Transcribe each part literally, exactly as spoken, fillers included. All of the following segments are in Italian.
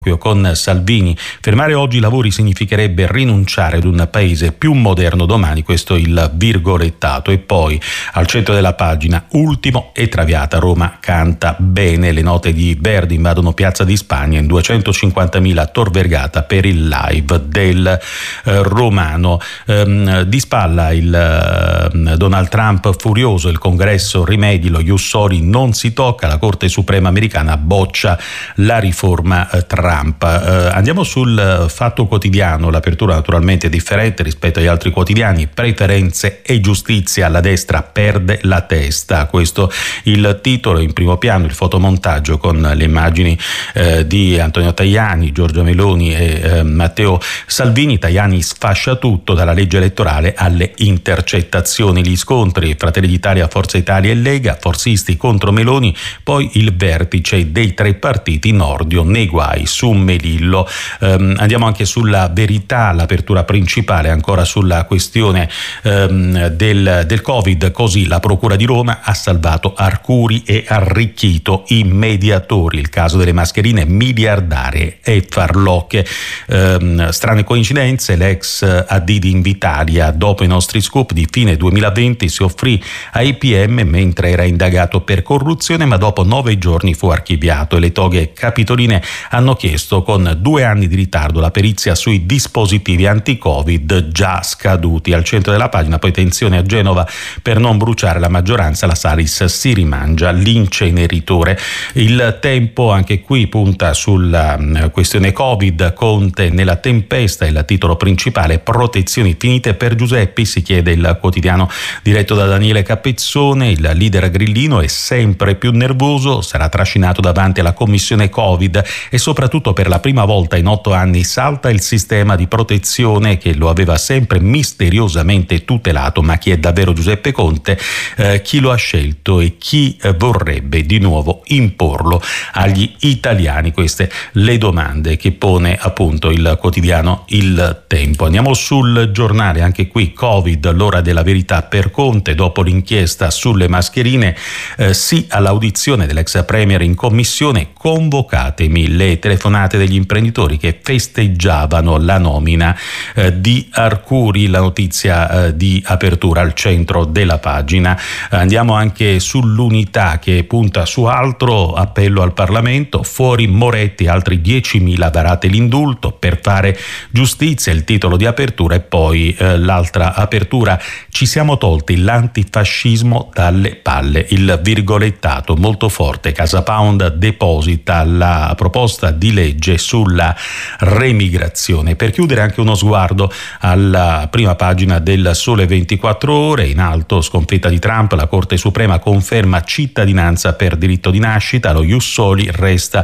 con Salvini. Fermare oggi i lavori significherebbe rinunciare ad un paese più moderno domani, questo il virgolettato. E poi al centro della pagina, ultimo e Traviata, Roma canta bene, le note di Verdi invadono Piazza di Spagna in duecentocinquantamila a Tor Vergata per il live del eh, Romano. Ehm, di spalla il eh, Donald Trump furioso, il Congresso rimedi, lo ius soli non si tocca, la Corte Suprema americana boccia la riforma eh, Trump. Trump. Eh, andiamo sul Fatto Quotidiano, l'apertura naturalmente è differente rispetto agli altri quotidiani, preferenze e giustizia, la destra perde la testa, questo il titolo, in primo piano il fotomontaggio con le immagini eh, di Antonio Tajani, Giorgia Meloni e eh, Matteo Salvini. Tajani sfascia tutto, dalla legge elettorale alle intercettazioni, gli scontri Fratelli d'Italia, Forza Italia e Lega, forzisti contro Meloni, poi il vertice dei tre partiti, Nordio nei guai su Melillo. Um, andiamo anche sulla Verità, l'apertura principale ancora sulla questione um, del, del Covid, così la Procura di Roma ha salvato Arcuri e arricchito i mediatori, il caso delle mascherine miliardarie e farlocche. Um, strane coincidenze, l'ex A D di Invitalia dopo i nostri scoop di fine duemilaventi si offrì ai P M mentre era indagato per corruzione, ma dopo nove giorni fu archiviato e le toghe capitoline hanno chiesto con due anni di ritardo la perizia sui dispositivi anti-Covid già scaduti. Al centro della pagina poi tensione a Genova per non bruciare la maggioranza, la Salis si rimangia l'inceneritore. Il Tempo anche qui punta sulla questione Covid, Conte nella tempesta, il titolo principale, protezioni finite per Giuseppi, si chiede il quotidiano diretto da Daniele Capezzone. Il leader grillino è sempre più nervoso, sarà trascinato davanti alla commissione Covid e soprattutto per la prima volta in otto anni salta il sistema di protezione che lo aveva sempre misteriosamente tutelato. Ma chi è davvero Giuseppe Conte? Eh, chi lo ha scelto e chi eh, vorrebbe di nuovo imporlo agli italiani? Queste le domande che pone appunto il quotidiano Il Tempo. Andiamo sul Giornale, anche qui Covid, l'ora della verità per Conte, dopo l'inchiesta sulle mascherine, eh, sì all'audizione dell'ex premier in commissione, convocatemi. Le telefonate degli imprenditori che festeggiavano la nomina eh, di Arcuri, la notizia eh, di apertura al centro della pagina. Andiamo anche sull'Unità che punta su altro, appello al Parlamento, fuori Moretti, altri diecimila, varate l'indulto per fare giustizia, il titolo di apertura. E poi eh, l'altra apertura, ci siamo tolti l'antifascismo dalle palle, il virgolettato molto forte, Casa Pound deposita la proposta di legge sulla remigrazione. Per chiudere anche uno sguardo alla prima pagina del Sole ventiquattro Ore, in alto sconfitta di Trump, la Corte Suprema conferma cittadinanza per diritto di nascita, lo ius soli resta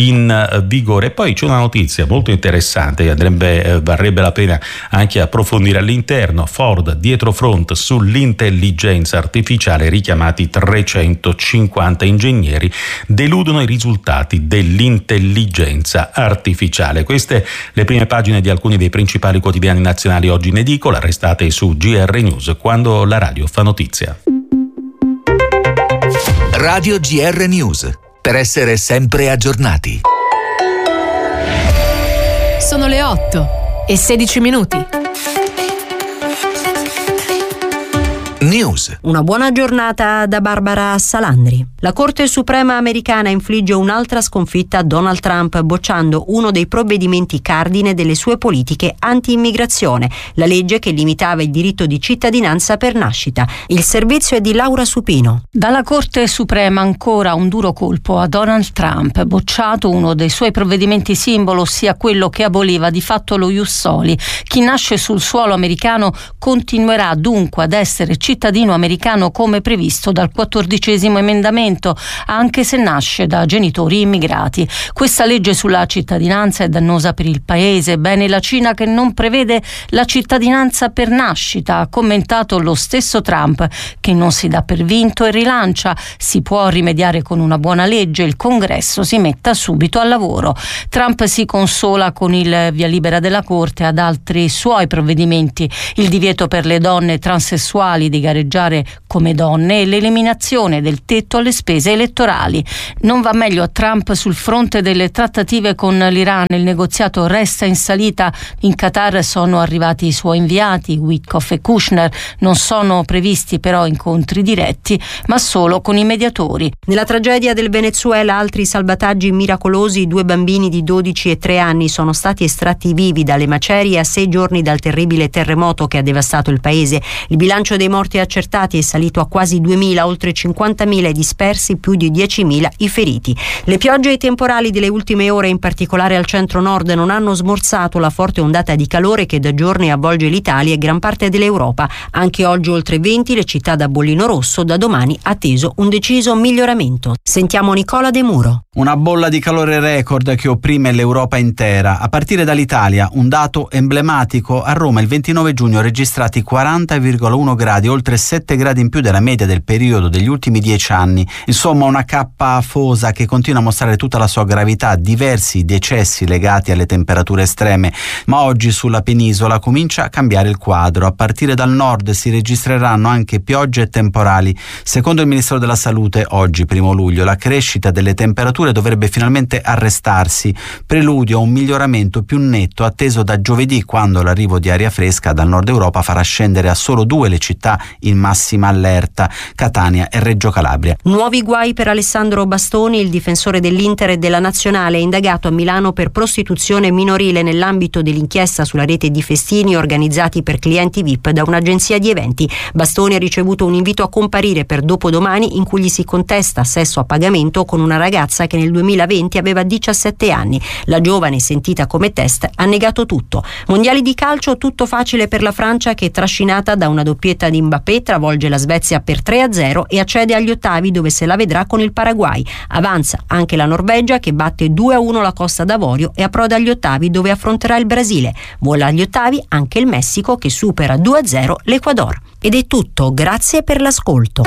in vigore. Poi c'è una notizia molto interessante, andrebbe, eh, varrebbe la pena anche approfondire all'interno. Ford dietro front sull'intelligenza artificiale, richiamati trecentocinquanta ingegneri, deludono i risultati dell'intelligenza artificiale. Queste le prime pagine di alcuni dei principali quotidiani nazionali oggi in edicola. Restate su G R News, quando la radio fa notizia. Radio G R News, per essere sempre aggiornati. Sono le otto e sedici minuti. News. Una buona giornata da Barbara Salandri. La Corte Suprema americana infligge un'altra sconfitta a Donald Trump, bocciando uno dei provvedimenti cardine delle sue politiche anti-immigrazione, la legge che limitava il diritto di cittadinanza per nascita. Il servizio è di Laura Supino. Dalla Corte Suprema ancora un duro colpo a Donald Trump, bocciato uno dei suoi provvedimenti simbolo, ossia quello che aboliva di fatto lo ius soli. Chi nasce sul suolo americano continuerà dunque ad essere cittadino americano come previsto dal quattordicesimo emendamento, anche se nasce da genitori immigrati. Questa legge sulla cittadinanza è dannosa per il paese. Bene la Cina che non prevede la cittadinanza per nascita, ha commentato lo stesso Trump, che non si dà per vinto e rilancia. Si può rimediare con una buona legge, il Congresso si metta subito al lavoro. Trump si consola con il via libera della Corte ad altri suoi provvedimenti, il divieto per le donne transessuali di gareggiare voteggiare come donne e l'eliminazione del tetto alle spese elettorali. Non va meglio a Trump sul fronte delle trattative con l'Iran. Il negoziato resta in salita. In Qatar sono arrivati i suoi inviati, Witkoff e Kushner. Non sono previsti però incontri diretti, ma solo con i mediatori. Nella tragedia del Venezuela, altri salvataggi miracolosi. Due bambini di dodici e tre anni sono stati estratti vivi dalle macerie a sei giorni dal terribile terremoto che ha devastato il paese. Il bilancio dei morti accertati è salito a quasi duemila, oltre cinquantamila i dispersi, più di diecimila i feriti. Le piogge e i temporali delle ultime ore, in particolare al centro-nord, non hanno smorzato la forte ondata di calore che da giorni avvolge l'Italia e gran parte dell'Europa. Anche oggi oltre venti le città da bollino rosso, da domani atteso un deciso miglioramento. Sentiamo Nicola De Muro. Una bolla di calore record che opprime l'Europa intera. A partire dall'Italia, un dato emblematico: a Roma il ventinove giugno registrati quaranta virgola uno gradi, oltre sette gradi in più della media del periodo degli ultimi dieci anni. Insomma, una cappa afosa che continua a mostrare tutta la sua gravità, diversi decessi legati alle temperature estreme. Ma oggi sulla penisola comincia a cambiare il quadro. A partire dal nord si registreranno anche piogge e temporali. Secondo il Ministero della Salute, oggi primo luglio, la crescita delle temperature dovrebbe finalmente arrestarsi, preludio a un miglioramento più netto atteso da giovedì, quando l'arrivo di aria fresca dal nord Europa farà scendere a solo due le città in massima allerta, Catania e Reggio Calabria. Nuovi guai per Alessandro Bastoni, il difensore dell'Inter e della Nazionale, indagato a Milano per prostituzione minorile nell'ambito dell'inchiesta sulla rete di festini organizzati per clienti V I P da un'agenzia di eventi. Bastoni ha ricevuto un invito a comparire per dopodomani in cui gli si contesta sesso a pagamento con una ragazza che nel duemilaventi aveva diciassette anni. La giovane, sentita come test, ha negato tutto. Mondiali di calcio, tutto facile per la Francia che, trascinata da una doppietta di Mbappé, travolge la Svezia per tre a zero e accede agli ottavi, dove se la vedrà con il Paraguay. Avanza anche la Norvegia che batte due a uno la Costa d'Avorio e approda agli ottavi, dove affronterà il Brasile. Vola agli ottavi anche il Messico che supera due a zero l'Ecuador. Ed è tutto, grazie per l'ascolto.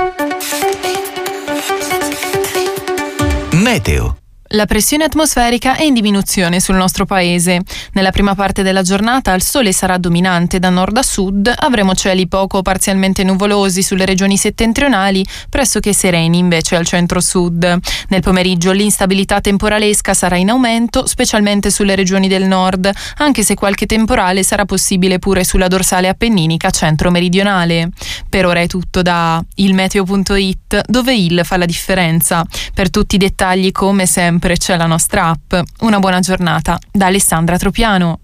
Meteo. La pressione atmosferica è in diminuzione sul nostro paese. Nella prima parte della giornata il sole sarà dominante da nord a sud, avremo cieli poco o parzialmente nuvolosi sulle regioni settentrionali, pressoché sereni invece al centro-sud. Nel pomeriggio l'instabilità temporalesca sarà in aumento, specialmente sulle regioni del nord, anche se qualche temporale sarà possibile pure sulla dorsale appenninica centro-meridionale. Per ora è tutto da ilmeteo punto it, dove il fa la differenza. Per tutti i dettagli, come sempre, c'è la nostra app. Una buona giornata da Alessandra Tropiano.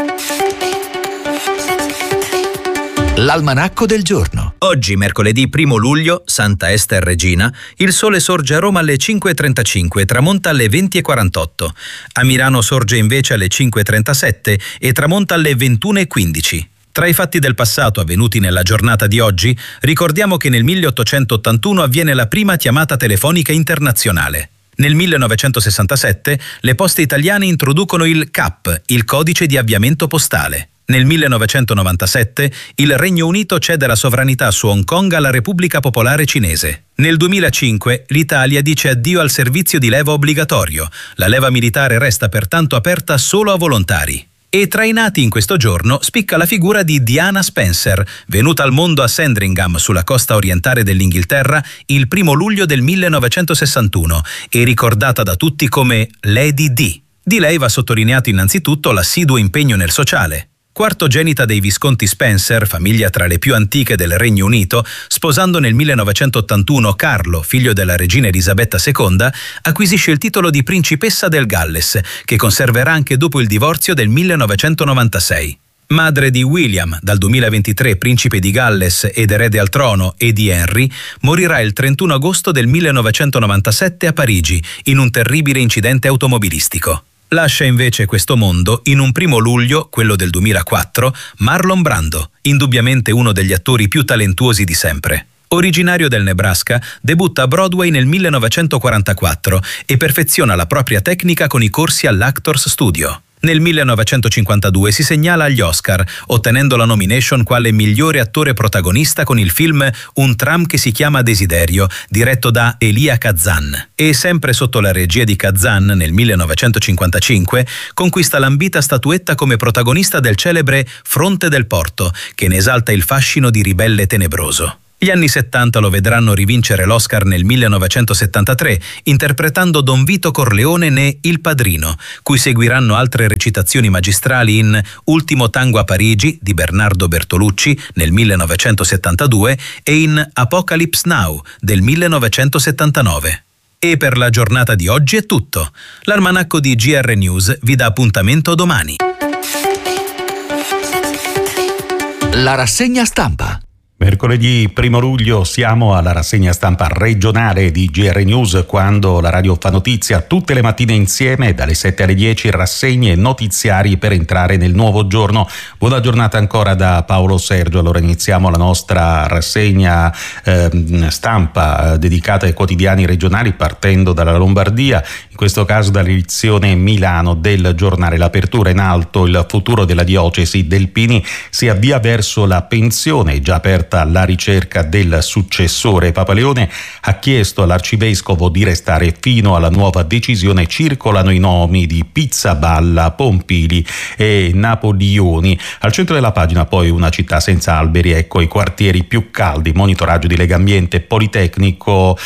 L'almanacco del giorno. Oggi, mercoledì primo luglio, Santa Ester Regina, il sole sorge a Roma alle cinque e trentacinque e tramonta alle venti e quarantotto. A Milano sorge invece alle cinque e trentasette e tramonta alle ventuno e quindici. Tra i fatti del passato avvenuti nella giornata di oggi, ricordiamo che nel milleottocentottantuno avviene la prima chiamata telefonica internazionale. Nel millenovecentosessantasette le poste italiane introducono il C A P, il codice di avviamento postale. Nel millenovecentonovantasette il Regno Unito cede la sovranità su Hong Kong alla Repubblica Popolare Cinese. Nel duemilacinque l'Italia dice addio al servizio di leva obbligatorio. La leva militare resta pertanto aperta solo a volontari. E tra i nati in questo giorno spicca la figura di Diana Spencer, venuta al mondo a Sandringham, sulla costa orientale dell'Inghilterra, il primo luglio del millenovecentosessantuno e ricordata da tutti come Lady Di. Di lei va sottolineato innanzitutto l'assiduo impegno nel sociale. Quartogenita dei Visconti Spencer, famiglia tra le più antiche del Regno Unito, sposando nel millenovecentottantuno Carlo, figlio della regina Elisabetta seconda, acquisisce il titolo di principessa del Galles, che conserverà anche dopo il divorzio del millenovecentonovantasei. Madre di William, dal duemilaventitré principe di Galles ed erede al trono, e di Henry, morirà il trentuno agosto del millenovecentonovantasette a Parigi, in un terribile incidente automobilistico. Lascia invece questo mondo, in un primo luglio, quello del duemilaquattro, Marlon Brando, indubbiamente uno degli attori più talentuosi di sempre. Originario del Nebraska, debutta a Broadway nel millenovecentoquarantaquattro e perfeziona la propria tecnica con i corsi all'Actors Studio. Nel millenovecentocinquantadue si segnala agli Oscar, ottenendo la nomination quale migliore attore protagonista con il film Un tram che si chiama Desiderio, diretto da Elia Kazan. E sempre sotto la regia di Kazan, nel millenovecentocinquantacinque, conquista l'ambita statuetta come protagonista del celebre Fronte del Porto, che ne esalta il fascino di ribelle tenebroso. Gli anni settanta lo vedranno rivincere l'Oscar nel millenovecentosettantatré, interpretando Don Vito Corleone ne Il Padrino, cui seguiranno altre recitazioni magistrali in Ultimo tango a Parigi di Bernardo Bertolucci nel millenovecentosettantadue e in Apocalypse Now del millenovecentosettantanove. E per la giornata di oggi è tutto. L'almanacco di G R News vi dà appuntamento domani. La rassegna stampa. Mercoledì primo luglio siamo alla rassegna stampa regionale di G R News, quando la radio fa notizia tutte le mattine insieme dalle sette alle dieci, rassegne e notiziari per entrare nel nuovo giorno. Buona giornata ancora da Paolo Sergio. Allora iniziamo la nostra rassegna eh, stampa dedicata ai quotidiani regionali, partendo dalla Lombardia, in questo caso dall'edizione Milano del giornale L'Apertura. In alto: il futuro della diocesi del Pini si avvia verso la pensione, già aperta la ricerca del successore. Papa Leone ha chiesto all'arcivescovo di restare fino alla nuova decisione. Circolano i nomi di Pizzaballa, Pompili e Napoleoni. Al centro della pagina poi una città senza alberi, ecco i quartieri più caldi. Monitoraggio di Legambiente. Politecnico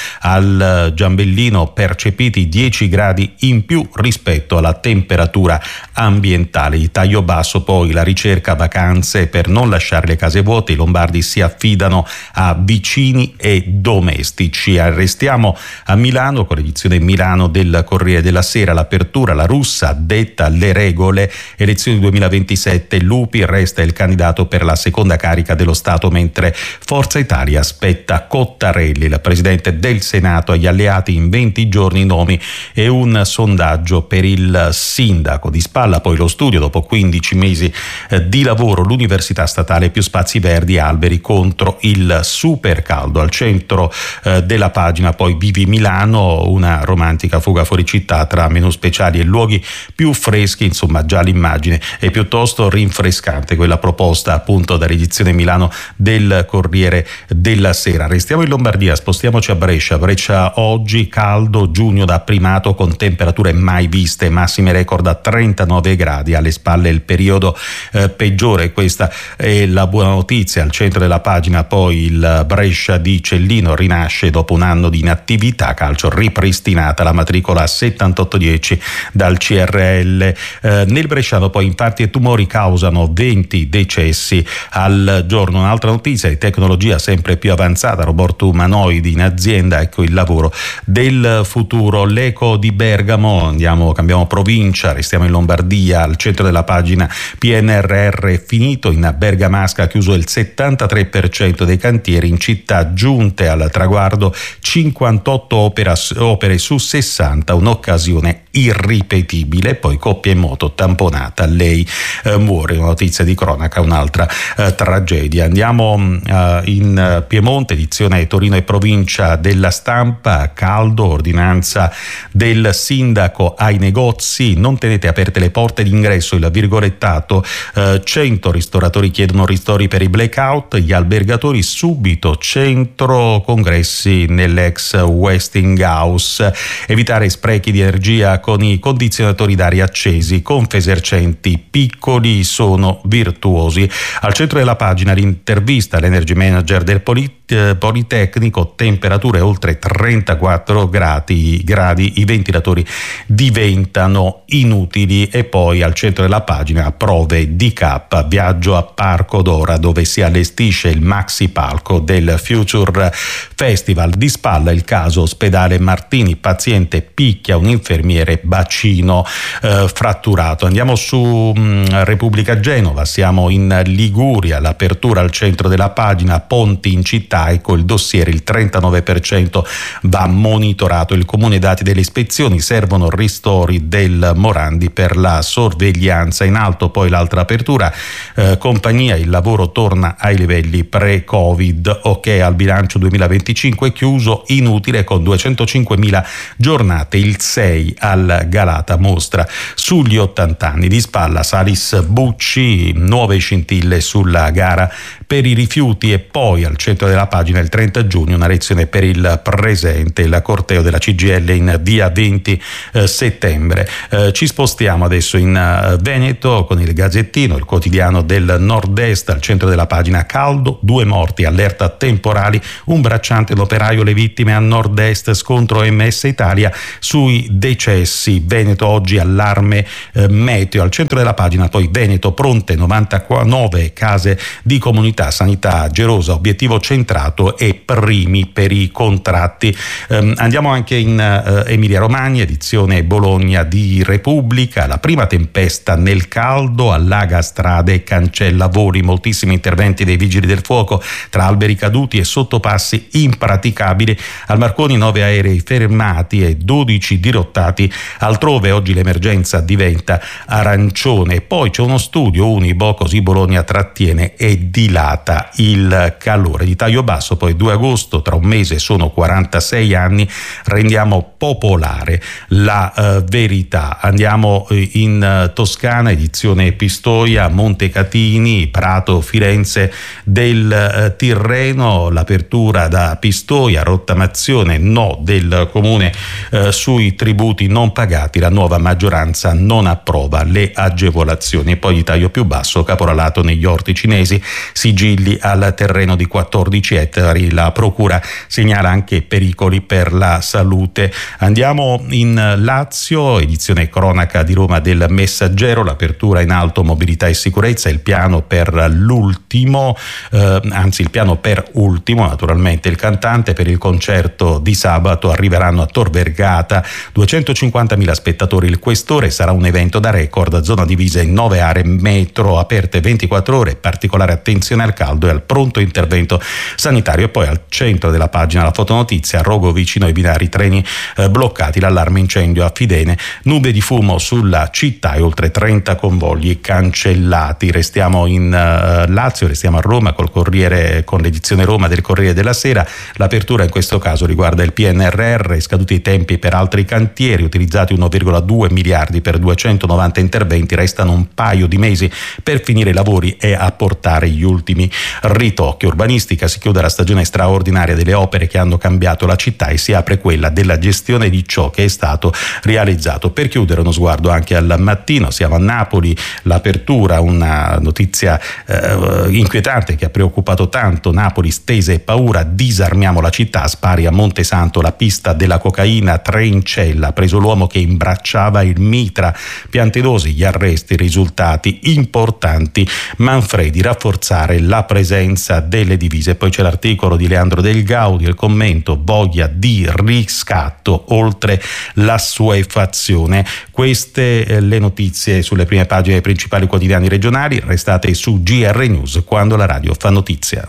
al Giambellino, percepiti dieci gradi in più rispetto alla temperatura ambientale. Il taglio basso poi la ricerca vacanze per non lasciare le case vuote. I lombardi si affidano a vicini e domestici. Restiamo a Milano con l'edizione Milano del Corriere della Sera. L'apertura: la Russa detta le regole. Elezioni duemilaventisette, Lupi resta il candidato per la seconda carica dello Stato, mentre Forza Italia aspetta Cottarelli. Il presidente del Senato agli alleati in venti giorni nomi e un sondaggio per il sindaco. Di spalla poi lo studio, dopo quindici mesi di lavoro, l'università statale, più spazi verdi, alberi contro il super caldo. Al centro eh, della pagina poi Vivi Milano, una romantica fuga fuori città tra menù speciali e luoghi più freschi. Insomma, già l'immagine è piuttosto rinfrescante, quella proposta appunto dall'edizione Milano del Corriere della Sera. Restiamo in Lombardia, spostiamoci a Brescia. Brescia oggi caldo, giugno da primato con temperature mai viste, massime record a trentanove gradi. Alle spalle il periodo eh, peggiore, questa è la buona notizia. Al centro della pagina poi il Brescia di Cellino rinasce dopo un anno di inattività. Calcio, ripristinata la matricola settantotto dieci dal C R L. Eh, nel bresciano poi infarti e tumori causano venti decessi al giorno. Un'altra notizia di tecnologia sempre più avanzata: robot umanoidi in azienda, ecco il lavoro del futuro. L'Eco di Bergamo, andiamo, cambiamo provincia, restiamo in Lombardia. Al centro della pagina P N R R finito. In Bergamasca chiuso il settantatré per cento dei cantieri. In città giunte al traguardo cinquantotto opera, opere su sessanta, un'occasione irripetibile. Poi coppia in moto tamponata, lei eh, muore. Una notizia di cronaca, un'altra eh, tragedia. Andiamo eh, in Piemonte, edizione Torino e provincia della Stampa. Caldo, ordinanza del sindaco ai negozi: non tenete aperte le porte d'ingresso. Il virgolettato: eh, cento ristoratori chiedono ristori per i blackout. Gli albergatori subito centro congressi nell'ex Westinghouse. Evitare sprechi di energia con i condizionatori d'aria accesi. Confesercenti piccoli sono virtuosi. Al centro della pagina l'intervista all'energy manager del Polit- Politecnico. Temperature oltre trentaquattro gradi, gradi, i ventilatori diventano inutili. E poi al centro della pagina prove D K, viaggio a Parco d'Ora dove si allestisce il maxi palco del Future Festival. Di spalla il caso ospedale Martini, paziente picchia un infermiere, bacino eh, fratturato. Andiamo su mh, Repubblica Genova, siamo in Liguria. L'apertura al centro della pagina: ponti in città, ecco il dossier, il trentanove per cento va monitorato. Il comune dati delle ispezioni, servono ristori del Morandi per la sorveglianza. In alto poi l'altra apertura, eh, compagnia, il lavoro torna ai livelli pre-Covid, ok al bilancio duemilaventicinque chiuso inutile con duecentocinquemila giornate. Il sei al Galata mostra sugli ottanta anni. Di spalla Salis Bucci, nuove scintille sulla gara per i rifiuti. E poi al centro della pagina il trenta giugno, una lezione per il presente, il corteo della C G I L in via venti settembre. Eh, ci spostiamo adesso in uh, Veneto con il Gazzettino, il quotidiano del Nord-Est, al centro della pagina: caldo, due morti, allerta temporali, un bracciante, l'operaio, le vittime a Nord-Est, scontro M S Italia sui decessi. Veneto oggi, allarme eh, meteo. Al centro della pagina poi Veneto, pronte novantanove case di comunità, sanità gerosa, obiettivo centrato e primi per i contratti. Um, andiamo anche in uh, Emilia Romagna, edizione Bologna di Repubblica. La prima tempesta nel caldo, allaga strade e cancella voli, moltissimi interventi dei vigili del fuoco tra alberi caduti e sottopassi impraticabili. Al Marconi nove aerei fermati e dodici dirottati altrove. Oggi l'emergenza diventa arancione. Poi c'è uno studio Unibo, così Bologna trattiene e dilata il calore. Di taglio basso poi due agosto, tra un mese sono quarantasei anni, rendiamo popolare la uh, verità. Andiamo in uh, Toscana, edizione Pistoia, Montecatini, Prato, Firenze del uh, Tirreno, l'apertura da Pistoia, rottamazione no del comune uh, sui tributi non pagati, la nuova maggioranza non approva le agevolazioni. E poi di taglio più basso, caporalato negli orti cinesi, sigilli al terreno di quattordici ettari, la procura segnala anche pericoli per la salute. Andiamo in Lazio, edizione cronaca di Roma del Messaggero, l'apertura in alto, mobilità e sicurezza, il piano per l'ultimo, eh, anzi il piano per ultimo naturalmente, il cantante. Per il concerto di sabato arriveranno a Tor Vergata duecentocinquantamila spettatori, il Questore, sarà un evento da record, zona divisa in nove aree metro, aperte ventiquattro ore, particolare attenzione al caldo e al pronto intervento sanitario. E poi al centro della pagina la fotonotizia: rogo vicino ai binari, treni eh, bloccati, l'allarme incendio a Fidene, nube di fumo sulla città e oltre trenta convogli cancellati. Restiamo in uh, Lazio, restiamo a Roma col Corriere, con l'edizione Roma del Corriere della Sera. L'apertura in questo caso riguarda il P N R R, scaduti i tempi per altri cantieri, utilizzati uno virgola due miliardi per duecentonovanta interventi, restano un paio di mesi per finire i lavori e apportare gli ultimi ritocchi. Urbanistica, si chiude la stagione straordinaria delle opere che hanno cambiato la città e si apre quella della gestione di ciò che è stato realizzato. Per chiudere uno sguardo anche al Mattino, siamo a Napoli, l'apertura, una notizia eh, inquietante che ha preoccupato tanto Napoli: stese e paura, disarmiamo la città, spari a Montesanto, la pista della cocaina, tre in cella, preso l'uomo che imbracciava il mitra, Piantedosi, gli arresti, risultati importanti, Manfredi, rafforzare la presenza delle divise. Poi c'è l'articolo di Leandro Del Gaudi, il commento: voglia di riscatto oltre l'assuefazione. Queste eh, le notizie sulle prime pagine dei principali quotidiani regionali. Restate su G R News, quando la radio fa notizia.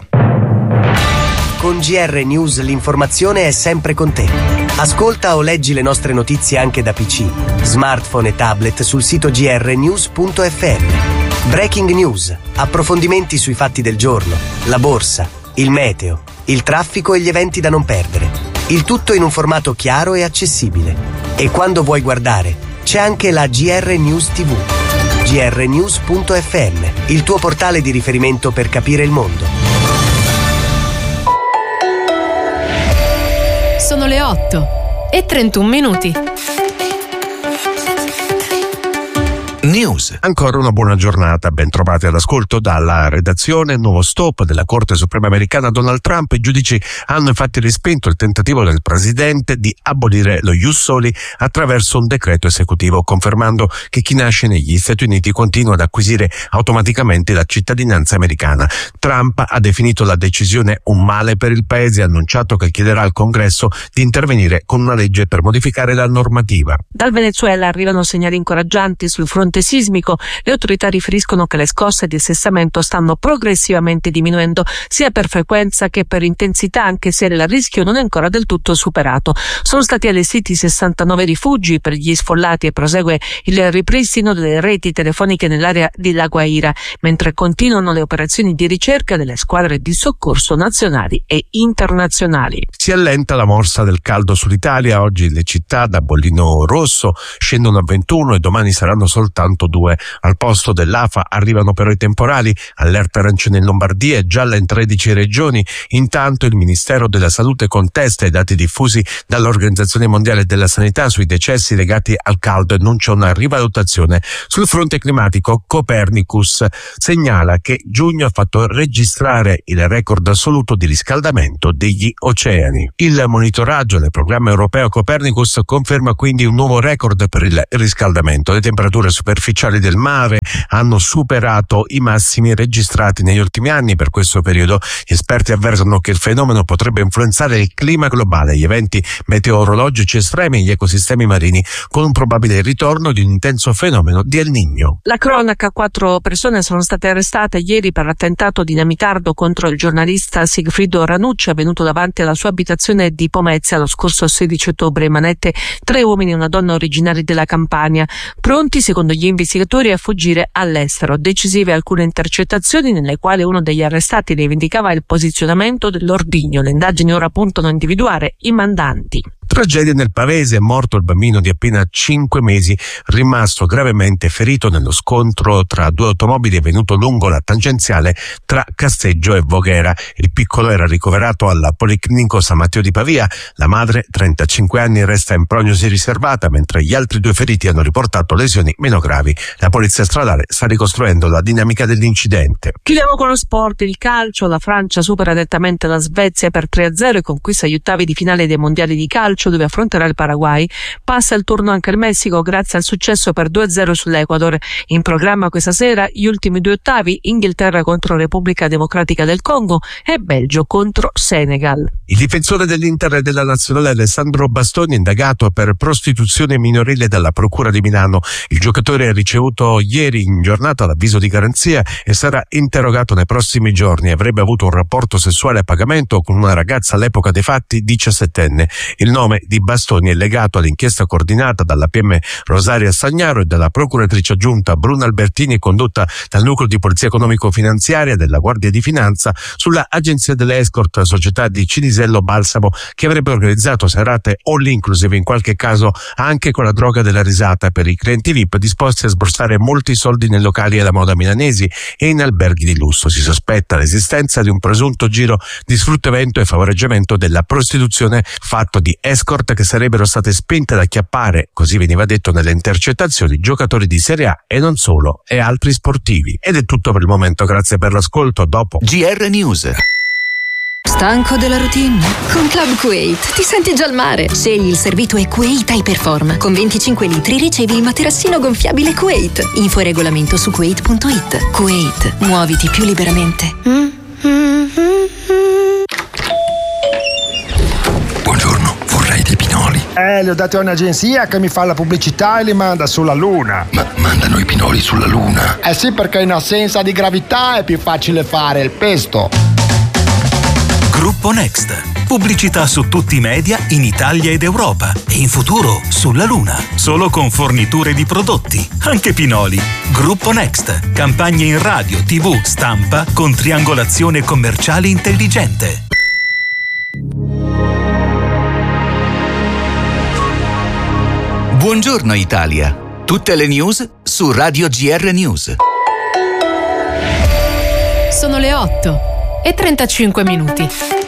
Con G R News l'informazione è sempre con te. Ascolta o leggi le nostre notizie anche da P C, smartphone e tablet sul sito g r news punto f m. Breaking News, approfondimenti sui fatti del giorno, la borsa, il meteo, il traffico e gli eventi da non perdere. Il tutto in un formato chiaro e accessibile. E quando vuoi guardare, c'è anche la G R News T V. g r news punto f m, il tuo portale di riferimento per capire il mondo. Sono le otto e trentuno minuti. News. Ancora una buona giornata, ben trovati all'ascolto dalla redazione. Nuovo stop della Corte Suprema americana. Donald Trump. I giudici hanno infatti respinto il tentativo del presidente di abolire lo ius soli attraverso un decreto esecutivo, confermando che chi nasce negli Stati Uniti continua ad acquisire automaticamente la cittadinanza americana. Trump ha definito la decisione un male per il paese e ha annunciato che chiederà al Congresso di intervenire con una legge per modificare la normativa. Dal Venezuela arrivano segnali incoraggianti sul fronte sismico. Le autorità riferiscono che le scosse di assestamento stanno progressivamente diminuendo sia per frequenza che per intensità, anche se il rischio non è ancora del tutto superato. Sono stati allestiti sessantanove rifugi per gli sfollati e prosegue il ripristino delle reti telefoniche nell'area di La Guaira, mentre continuano le operazioni di ricerca delle squadre di soccorso nazionali e internazionali. Si allenta la morsa del caldo sull'Italia. Oggi le città da bollino rosso scendono a ventuno e domani saranno soltanto soltanto due. Al posto dell'A F A arrivano però i temporali, allerta arancione in Lombardia e gialla in tredici regioni. Intanto il Ministero della Salute contesta i dati diffusi dall'Organizzazione Mondiale della Sanità sui decessi legati al caldo e annuncia una rivalutazione. Sul fronte climatico, Copernicus segnala che giugno ha fatto registrare il record assoluto di riscaldamento degli oceani. Il monitoraggio del programma europeo Copernicus conferma quindi un nuovo record per il riscaldamento. Le temperature superficiali del mare hanno superato i massimi registrati negli ultimi anni. Per questo periodo gli esperti avvertono che il fenomeno potrebbe influenzare il clima globale, gli eventi meteorologici estremi e gli ecosistemi marini, con un probabile ritorno di un intenso fenomeno di El Niño. La cronaca: quattro persone sono state arrestate ieri per attentato dinamitardo contro il giornalista Sigfrido Ranucci, avvenuto davanti alla sua abitazione di Pomezia lo scorso sedici ottobre. Manette tre uomini e una donna originari della Campania, pronti secondo gli investigatori a fuggire all'estero. Decisive alcune intercettazioni nelle quali uno degli arrestati rivendicava il posizionamento dell'ordigno. Le indagini ora puntano a individuare i mandanti. Tragedia nel Pavese, è morto il bambino di appena cinque mesi, rimasto gravemente ferito nello scontro tra due automobili avvenuto lungo la tangenziale tra Casteggio e Voghera. Il piccolo era ricoverato al Policlinico San Matteo di Pavia. La madre, trentacinque anni, resta in prognosi riservata, mentre gli altri due feriti hanno riportato lesioni meno gravi. La polizia stradale sta ricostruendo la dinamica dell'incidente. Chiudiamo con lo sport, il calcio. La Francia supera nettamente la Svezia per tre a zero e conquista gli ottavi di finale dei mondiali di calcio, dove affronterà il Paraguay. Passa il turno anche il Messico grazie al successo per due a zero sull'Ecuador. In programma questa sera gli ultimi due ottavi: Inghilterra contro Repubblica Democratica del Congo e Belgio contro Senegal. Il difensore dell'Inter e della Nazionale Alessandro Bastoni è indagato per prostituzione minorile dalla Procura di Milano. Il giocatore ha ricevuto ieri in giornata l'avviso di garanzia e sarà interrogato nei prossimi giorni. Avrebbe avuto un rapporto sessuale a pagamento con una ragazza all'epoca dei fatti diciassettenne. Il nome di Bastoni è legato all'inchiesta coordinata dalla P M Rosaria Stagnaro e dalla procuratrice aggiunta Bruna Albertini, condotta dal nucleo di polizia economico-finanziaria della Guardia di Finanza sulla agenzia delle escort, società di Cinisello Balsamo, che avrebbe organizzato serate all inclusive, in qualche caso anche con la droga della risata, per i clienti V I P disposti a sborsare molti soldi nei locali alla moda milanesi e in alberghi di lusso. Si sospetta l'esistenza di un presunto giro di sfruttamento e favoreggiamento della prostituzione fatto di escort che sarebbero state spinte ad acchiappare, così veniva detto nelle intercettazioni, giocatori di Serie A e non solo, e altri sportivi. Ed è tutto per il momento, grazie per l'ascolto. Dopo G R News. Stanco della routine? Con Club Kuwait ti senti già al mare. Scegli il servito e Kuwait Hyperform. Con venticinque litri ricevi il materassino gonfiabile Kuwait. Info e regolamento su kuwait punto it. Kuwait, muoviti più liberamente. Buongiorno, vorrei dei pinoli. Eh, li ho dati a un'agenzia che mi fa la pubblicità e li manda sulla Luna. Ma mandano i pinoli sulla Luna? Eh sì, perché in assenza di gravità è più facile fare il pesto. Gruppo Next. Pubblicità su tutti i media in Italia ed Europa e in futuro sulla Luna. Solo con forniture di prodotti, anche pinoli. Gruppo Next. Campagne in radio, tivù, stampa con triangolazione commerciale intelligente. Buongiorno Italia. Tutte le news su Radio G R News. Sono le otto e trentacinque minuti.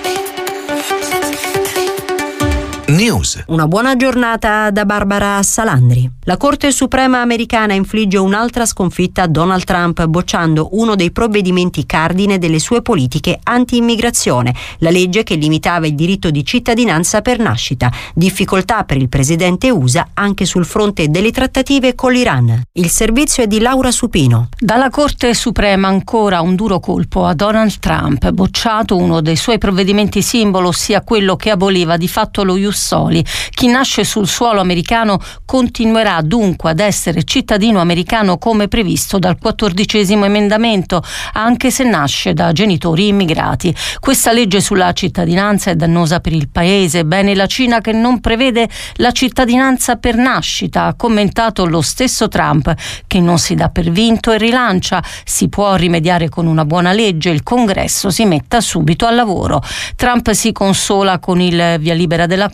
News. Una buona giornata da Barbara Salandri. La Corte Suprema americana infligge un'altra sconfitta a Donald Trump, bocciando uno dei provvedimenti cardine delle sue politiche anti-immigrazione, la legge che limitava il diritto di cittadinanza per nascita. Difficoltà per il presidente U S A anche sul fronte delle trattative con l'Iran. Il servizio è di Laura Supino. Dalla Corte Suprema ancora un duro colpo a Donald Trump, bocciato uno dei suoi provvedimenti simbolo, ossia quello che aboliva di fatto lo ius soli. Chi nasce sul suolo americano continuerà dunque ad essere cittadino americano come previsto dal quattordicesimo emendamento, anche se nasce da genitori immigrati. Questa legge sulla cittadinanza è dannosa per il paese. Bene la Cina che non prevede la cittadinanza per nascita, ha commentato lo stesso Trump, che non si dà per vinto e rilancia. Si può rimediare con una buona legge, il Congresso si metta subito al lavoro. Trump si consola con il via libera della Corte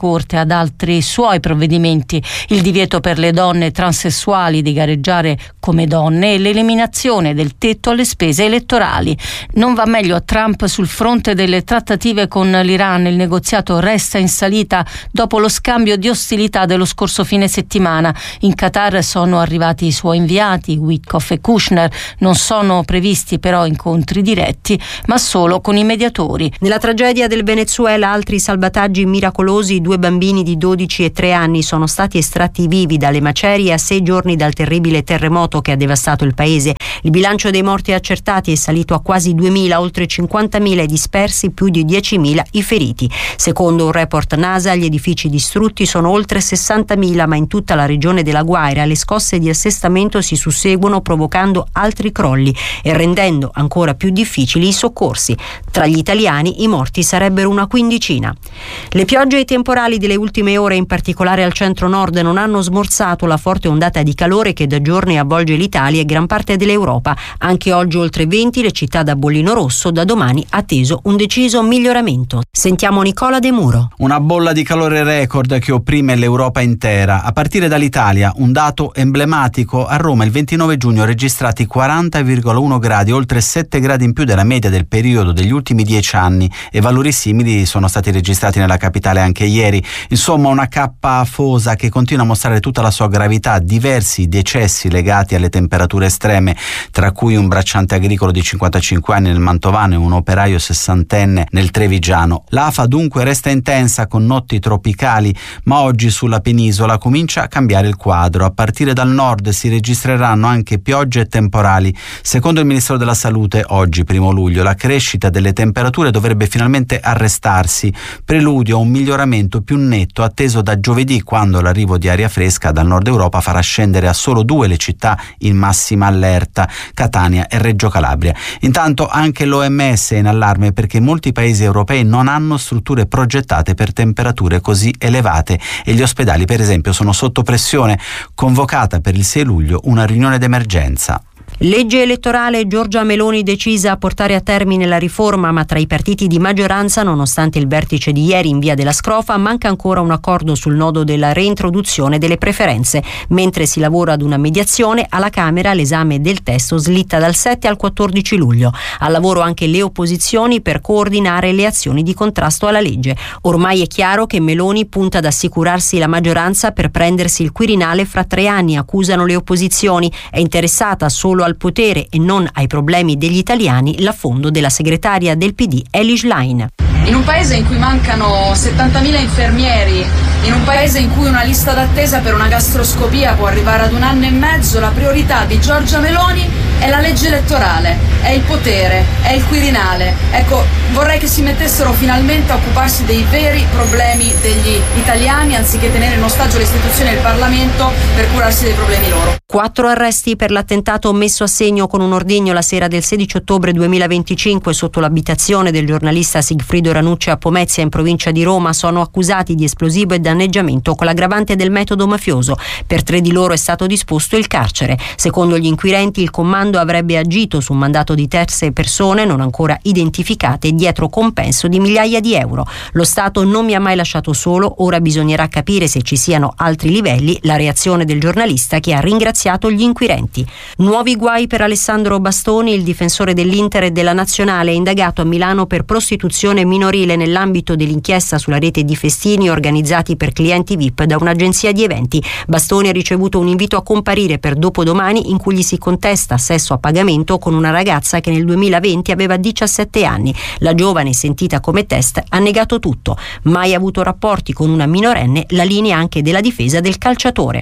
Corte ad altri suoi provvedimenti: il divieto per le donne transessuali di gareggiare come donne e l'eliminazione del tetto alle spese elettorali. Non va meglio a Trump sul fronte delle trattative con l'Iran. Il negoziato resta in salita dopo lo scambio di ostilità dello scorso fine settimana. In Qatar sono arrivati i suoi inviati, Witkoff e Kushner. Non sono previsti però incontri diretti, ma solo con i mediatori. Nella tragedia del Venezuela altri salvataggi miracolosi: due bambini di dodici e tre anni sono stati estratti vivi dalle macerie a sei giorni dal terribile terremoto che ha devastato il paese. Il bilancio dei morti accertati è salito a quasi duemila, oltre cinquantamila i dispersi, più di diecimila i feriti. Secondo un report NASA, gli edifici distrutti sono oltre sessantamila, ma in tutta la regione della Guaira le scosse di assestamento si susseguono, provocando altri crolli e rendendo ancora più difficili i soccorsi. Tra gli italiani i morti sarebbero una quindicina. Le piogge e i temporali delle ultime ore, in particolare al centro-nord, non hanno smorzato la forte ondata di calore che da giorni avvolge l'Italia e gran parte dell'Europa. Anche oggi oltre venti le città da bollino rosso, da domani atteso un deciso miglioramento. Sentiamo Nicola De Muro. Una bolla di calore record che opprime l'Europa intera. A partire dall'Italia, un dato emblematico: a Roma il ventinove giugno registrati quaranta virgola uno gradi, oltre sette gradi in più della media del periodo degli ultimi dieci anni, e valori simili sono stati registrati nella capitale anche ieri. Insomma, una cappa afosa che continua a mostrare tutta la sua gravità. Diversi decessi legati alle temperature estreme, tra cui un bracciante agricolo di cinquantacinque anni nel Mantovano e un operaio sessantenne nel Trevigiano. L'afa dunque resta intensa con notti tropicali, ma oggi sulla penisola comincia a cambiare il quadro. A partire dal nord si registreranno anche piogge e temporali. Secondo il Ministero della Salute, oggi primo luglio, la crescita delle temperature dovrebbe finalmente arrestarsi, preludio a un miglioramento più netto atteso da giovedì, quando l'arrivo di aria fresca dal nord Europa farà scendere a solo due le città in massima allerta, Catania e Reggio Calabria. Intanto anche l'O M S è in allarme perché molti paesi europei non hanno strutture progettate per temperature così elevate e gli ospedali, per esempio, sono sotto pressione. Convocata per il sei luglio una riunione d'emergenza. Legge elettorale: Giorgia Meloni decisa a portare a termine la riforma, ma tra i partiti di maggioranza, nonostante il vertice di ieri in via della Scrofa, manca ancora un accordo sul nodo della reintroduzione delle preferenze. Mentre si lavora ad una mediazione, alla Camera l'esame del testo slitta dal sette al quattordici luglio. Al lavoro anche le opposizioni per coordinare le azioni di contrasto alla legge. Ormai è chiaro che Meloni punta ad assicurarsi la maggioranza per prendersi il Quirinale fra tre anni, accusano le opposizioni. È interessata solo al potere e non ai problemi degli italiani l'affondo della segretaria del P D Elish Line. In un paese in cui mancano settantamila infermieri, in un paese in cui una lista d'attesa per una gastroscopia può arrivare ad un anno e mezzo, la priorità di Giorgia Meloni è la legge elettorale, è il potere, è il Quirinale. Ecco, vorrei che si mettessero finalmente a occuparsi dei veri problemi degli italiani, anziché tenere in ostaggio le istituzioni e il Parlamento per curarsi dei problemi loro. Quattro arresti per l'attentato messo a segno con un ordigno la sera del sedici ottobre duemilaventicinque sotto l'abitazione del giornalista Sigfrido Ranucci a Pomezia, in provincia di Roma. Sono accusati di esplosivo e danneggiamento con l'aggravante del metodo mafioso. Per tre di loro è stato disposto il carcere. Secondo gli inquirenti, il comando avrebbe agito su un mandato di terze persone non ancora identificate dietro compenso di migliaia di euro. Lo Stato non mi ha mai lasciato solo, ora bisognerà capire se ci siano altri livelli. La reazione del giornalista, che ha ringraziato gli inquirenti. Nuovi guai per Alessandro Bastoni, il difensore dell'Inter e della Nazionale, è indagato a Milano per prostituzione minorile nell'ambito dell'inchiesta sulla rete di festini organizzati per clienti V I P da un'agenzia di eventi. Bastoni ha ricevuto un invito a comparire per dopodomani in cui gli si contesta sesso a pagamento con una ragazza che nel duemilaventi aveva diciassette anni. La giovane, sentita come test, ha negato tutto. Mai avuto rapporti con una minorenne, la linea anche della difesa del calciatore.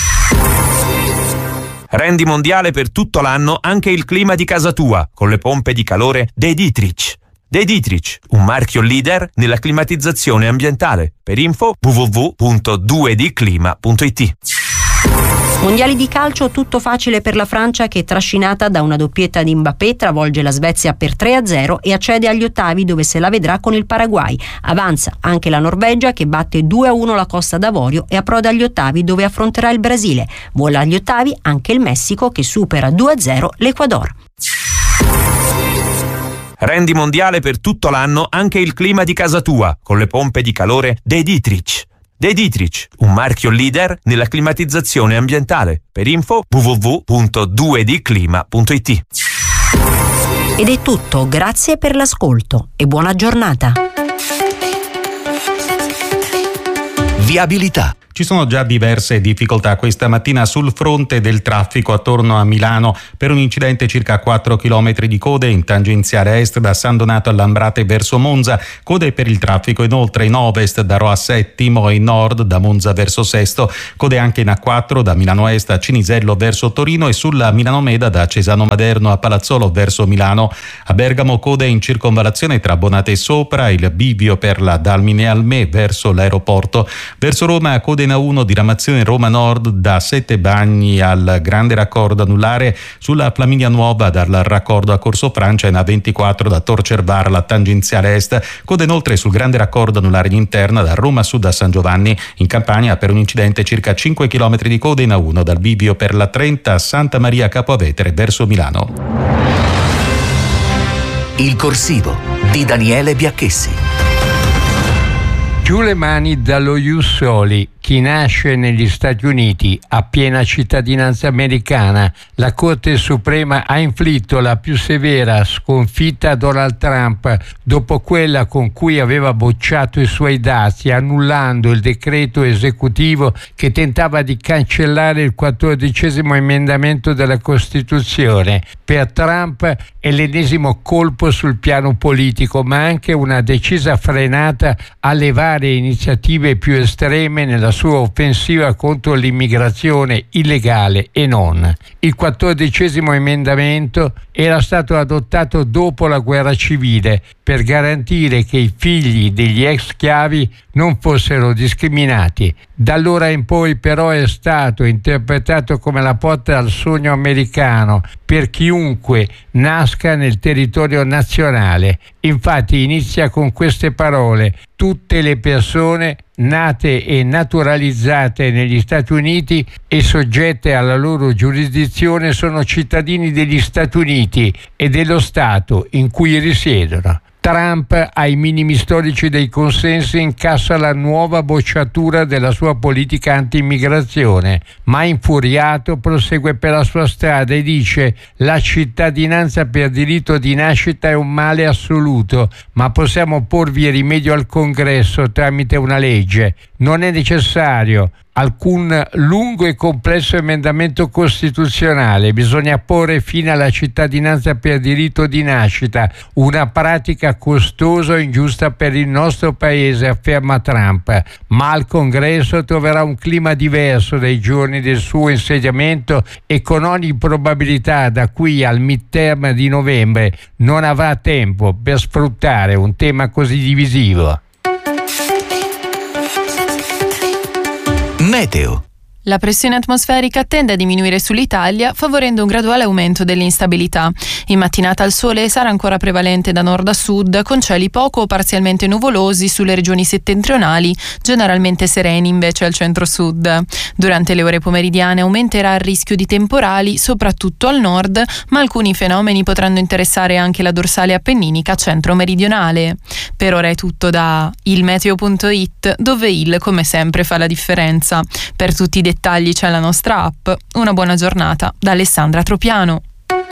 Rendi mondiale per tutto l'anno anche il clima di casa tua con le pompe di calore De Dietrich. De Dietrich, un marchio leader nella climatizzazione ambientale. Per info w w w punto due d clima punto i t. Mondiali di calcio, tutto facile per la Francia che, trascinata da una doppietta di Mbappé, travolge la Svezia per tre a zero e accede agli ottavi, dove se la vedrà con il Paraguay. Avanza anche la Norvegia che batte due a uno la Costa d'Avorio e approda agli ottavi, dove affronterà il Brasile. Vola agli ottavi anche il Messico che supera due a zero l'Ecuador. Rendi mondiale per tutto l'anno anche il clima di casa tua con le pompe di calore De Dietrich. De Dietrich, un marchio leader nella climatizzazione ambientale. Per info w w w punto due d clima punto i t. Ed è tutto, grazie per l'ascolto e buona giornata. Viabilità. Ci sono già diverse difficoltà questa mattina sul fronte del traffico attorno a Milano per un incidente circa quattro chilometri di code in tangenziale est da San Donato a Lambrate verso Monza, code per il traffico inoltre in ovest da Rho a Settimo e in nord da Monza verso Sesto, code anche in A quattro da Milano Est a Cinisello verso Torino e sulla Milano Meda da Cesano Maderno a Palazzolo verso Milano. A Bergamo code in circonvallazione tra Bonate e Sopra, il bivio per la Dalmine Almè verso l'aeroporto. Verso Roma code in A uno diramazione Roma Nord da Sette Bagni al grande raccordo anulare, sulla Flaminia Nuova dal raccordo a Corso Francia e in A ventiquattro da Tor Cervara alla tangenziale est, code inoltre sul grande raccordo anulare in interna da Roma Sud a San Giovanni. In Campania per un incidente circa cinque chilometri di code in A uno dal bivio per la Trenta a Santa Maria Capo Avetere verso Milano. Il corsivo di Daniele Biacchessi. Giù le mani dallo Ius Soli. Chi nasce negli Stati Uniti ha piena cittadinanza americana. La Corte Suprema ha inflitto la più severa sconfitta a Donald Trump dopo quella con cui aveva bocciato i suoi dazi, annullando il decreto esecutivo che tentava di cancellare il quattordicesimo emendamento della Costituzione. Per Trump è l'ennesimo colpo sul piano politico, ma anche una decisa frenata alle varie iniziative più estreme nella sua offensiva contro l'immigrazione illegale e non. Il quattordicesimo emendamento era stato adottato dopo la guerra civile per garantire che i figli degli ex schiavi non fossero discriminati. Da allora in poi però è stato interpretato come la porta al sogno americano per chiunque nasca nel territorio nazionale. Infatti inizia con queste parole: tutte le persone nate e naturalizzate negli Stati Uniti e soggette alla loro giurisdizione sono cittadini degli Stati Uniti e dello Stato in cui risiedono. Trump, ai minimi storici dei consensi, incassa la nuova bocciatura della sua politica anti-immigrazione, ma infuriato prosegue per la sua strada e dice: la cittadinanza per diritto di nascita è un male assoluto, ma possiamo porvi rimedio al Congresso tramite una legge. Non è necessario alcun lungo e complesso emendamento costituzionale, bisogna porre fine alla cittadinanza per diritto di nascita, una pratica costosa e ingiusta per il nostro paese, afferma Trump. Ma al Congresso troverà un clima diverso dai giorni del suo insediamento e con ogni probabilità da qui al midterm di novembre non avrà tempo per sfruttare un tema così divisivo. Meteo. La pressione atmosferica tende a diminuire sull'Italia, favorendo un graduale aumento dell'instabilità. In mattinata il sole sarà ancora prevalente da nord a sud, con cieli poco o parzialmente nuvolosi sulle regioni settentrionali, generalmente sereni invece al centro-sud. Durante le ore pomeridiane aumenterà il rischio di temporali, soprattutto al nord, ma alcuni fenomeni potranno interessare anche la dorsale appenninica centro-meridionale. Per ora è tutto da ilmeteo punto it, dove il, come sempre, fa la differenza. Per tutti i dettagli c'è la nostra app. Una buona giornata da Alessandra Tropiano.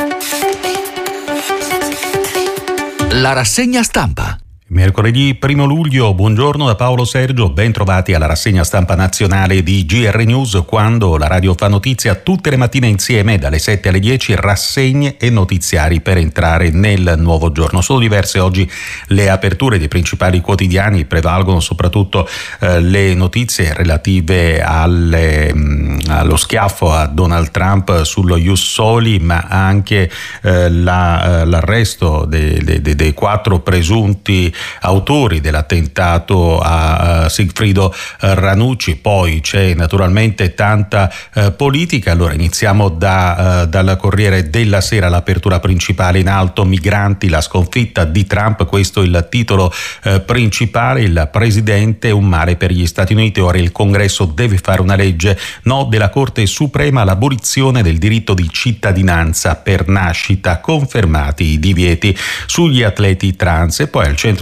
La rassegna stampa. Mercoledì primo luglio, buongiorno da Paolo Sergio, ben trovati alla rassegna stampa nazionale di G R News, quando la radio fa notizia tutte le mattine insieme dalle sette alle dieci, rassegne e notiziari per entrare nel nuovo giorno. Sono diverse oggi le aperture dei principali quotidiani, prevalgono soprattutto eh, le notizie relative alle, mh, allo schiaffo a Donald Trump sullo Ius Soli, ma anche eh, la, l'arresto dei, dei, dei quattro presunti autori dell'attentato a uh, Sigfrido uh, Ranucci. Poi c'è naturalmente tanta uh, politica. Allora iniziamo da, uh, dal Corriere della Sera, l'apertura principale in alto: migranti, la sconfitta di Trump. Questo è il titolo uh, principale. Il presidente è un male per gli Stati Uniti, ora il Congresso deve fare una legge. No della Corte Suprema all'abolizione del diritto di cittadinanza per nascita, confermati i divieti sugli atleti trans. E poi al centro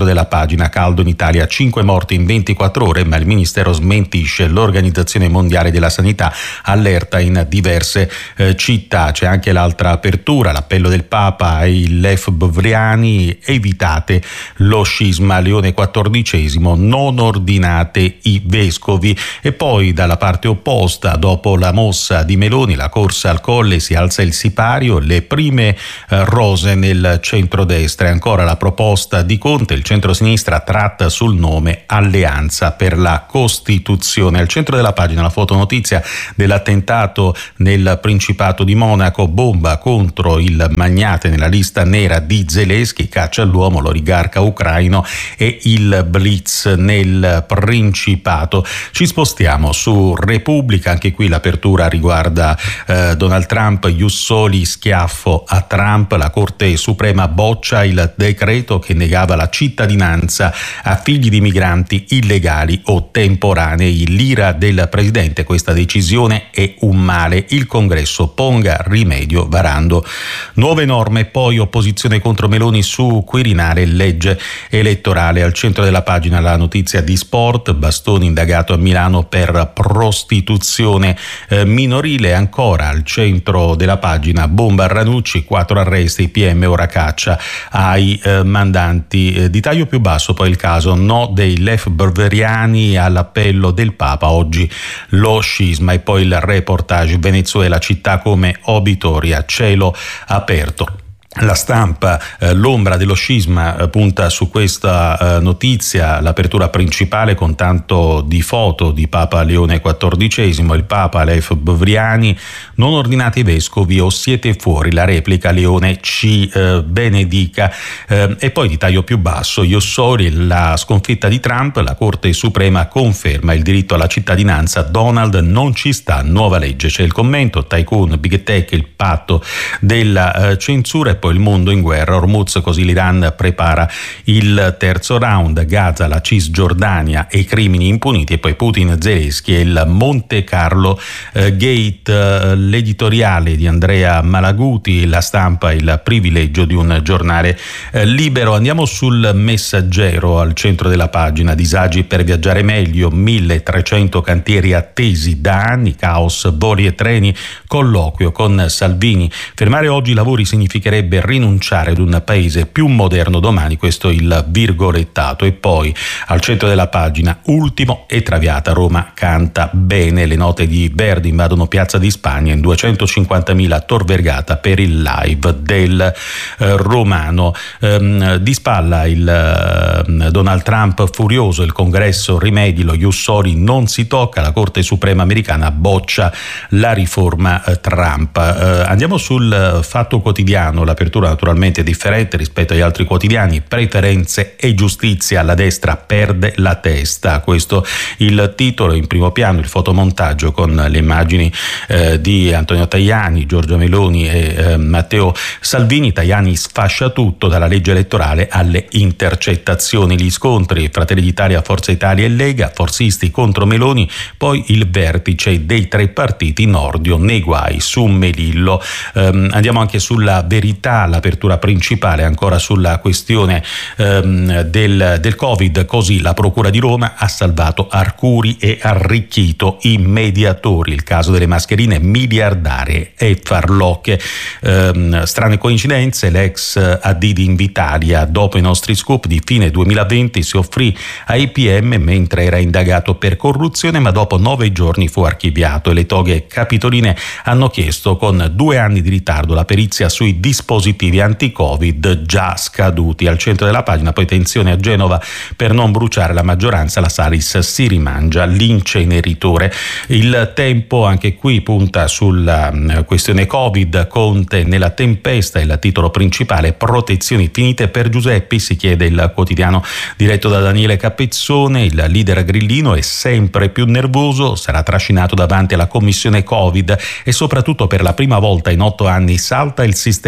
della pagina. Caldo in Italia, cinque morti in ventiquattro ore, ma il Ministero smentisce. L'Organizzazione Mondiale della Sanità allerta in diverse eh, città. C'è anche l'altra apertura, l'appello del Papa ai Lef Bovriani: evitate lo scisma. Leone quattordicesimo: non ordinate i vescovi. E poi dalla parte opposta, dopo la mossa di Meloni, la corsa al colle, si alza il sipario, le prime eh, rose nel centrodestra. E ancora la proposta di Conte, il centrosinistra tratta sul nome Alleanza per la Costituzione. Al centro della pagina la fotonotizia dell'attentato nel Principato di Monaco, bomba contro il magnate nella lista nera di Zelensky, caccia all'uomo, l'oligarca ucraino e il blitz nel Principato. Ci spostiamo su Repubblica, anche qui l'apertura riguarda eh, Donald Trump, ius soli, schiaffo a Trump, la Corte Suprema boccia il decreto che negava la cittadinanza a figli di migranti illegali o temporanei. L'ira del presidente: questa decisione è un male, il Congresso ponga rimedio varando nuove norme. Poi opposizione contro Meloni su Quirinale, legge elettorale. Al centro della pagina la notizia di sport: Bastoni indagato a Milano per prostituzione eh, minorile. Ancora al centro della pagina bomba a Ranucci, quattro arresti, P M ora caccia ai eh, mandanti. Eh, di taglio più basso poi il caso no dei Lef Bovriani all'appello del Papa, oggi lo scisma. E poi il reportage: Venezuela, città come Obitoria, cielo aperto. La Stampa, eh, l'ombra dello scisma, eh, punta su questa eh, notizia, l'apertura principale con tanto di foto di Papa Leone quattordicesimo, il Papa, Lef Bovriani: non ordinate i vescovi o siete fuori. La replica: Leone ci eh, benedica. Eh, e poi di taglio più basso, ius soli, la sconfitta di Trump, la Corte Suprema conferma il diritto alla cittadinanza, Donald non ci sta, nuova legge. C'è il commento: tycoon, big tech, il patto della eh, censura. E poi il mondo in guerra, Hormuz, così l'Iran prepara il terzo round, Gaza, la Cisgiordania e i crimini impuniti. E poi Putin, Zelensky e il Monte Carlo eh, Gate. Eh, l'editoriale di Andrea Malaguti, La Stampa, il privilegio di un giornale eh, libero. Andiamo sul Messaggero, al centro della pagina: disagi per viaggiare meglio, milletrecento cantieri attesi da anni, caos, voli e treni, colloquio con Salvini. Fermare oggi i lavori significherebbe rinunciare ad un paese più moderno domani, questo il virgolettato. E poi al centro della pagina: ultimo e Traviata, Roma canta bene. Le note di Verdi invadono Piazza di Spagna in duecentocinquantamila a Tor Vergata per il live del eh, Romano. Ehm, di spalla il eh, Donald Trump furioso, il Congresso rimedi, lo ius soli non si tocca, la Corte Suprema americana boccia la riforma eh, Trump. Eh, andiamo sul Fatto Quotidiano, l'apertura naturalmente è differente rispetto agli altri quotidiani: preferenze e giustizia, la destra perde la testa. Questo il titolo. In primo piano il fotomontaggio con le immagini eh, di Antonio Tajani, Giorgia Meloni e eh, Matteo Salvini. Tajani sfascia tutto, dalla legge elettorale alle intercettazioni. Gli scontri: Fratelli d'Italia, Forza Italia e Lega, forzisti contro Meloni. Poi il vertice dei tre partiti, Nordio nei guai su Melillo. Um, andiamo anche sulla Verità, l'apertura principale ancora sulla questione um, del, del Covid. Così la Procura di Roma ha salvato Arcuri e arricchito i mediatori. Il caso delle mascherine miliardarie e farlocche. Um, strane coincidenze: l'ex A D di Invitalia, dopo i nostri scoop di fine duemilaventi, si offrì ai P M mentre era indagato per corruzione, ma dopo nove giorni fu archiviato. E le toghe capitoline hanno chiesto con due anni di ritardo la perizia sui dispositivi anti-Covid già scaduti. Al centro della pagina poi tensione a Genova: per non bruciare la maggioranza la Salis si rimangia l'inceneritore. Il Tempo anche qui punta sulla questione Covid, Conte nella tempesta, il titolo principale: protezioni finite per Giuseppi, si chiede il quotidiano diretto da Daniele Capezzone. Il leader grillino è sempre più nervoso, sarà trascinato davanti alla commissione Covid e soprattutto per la prima volta in otto anni salta il sistema di protezione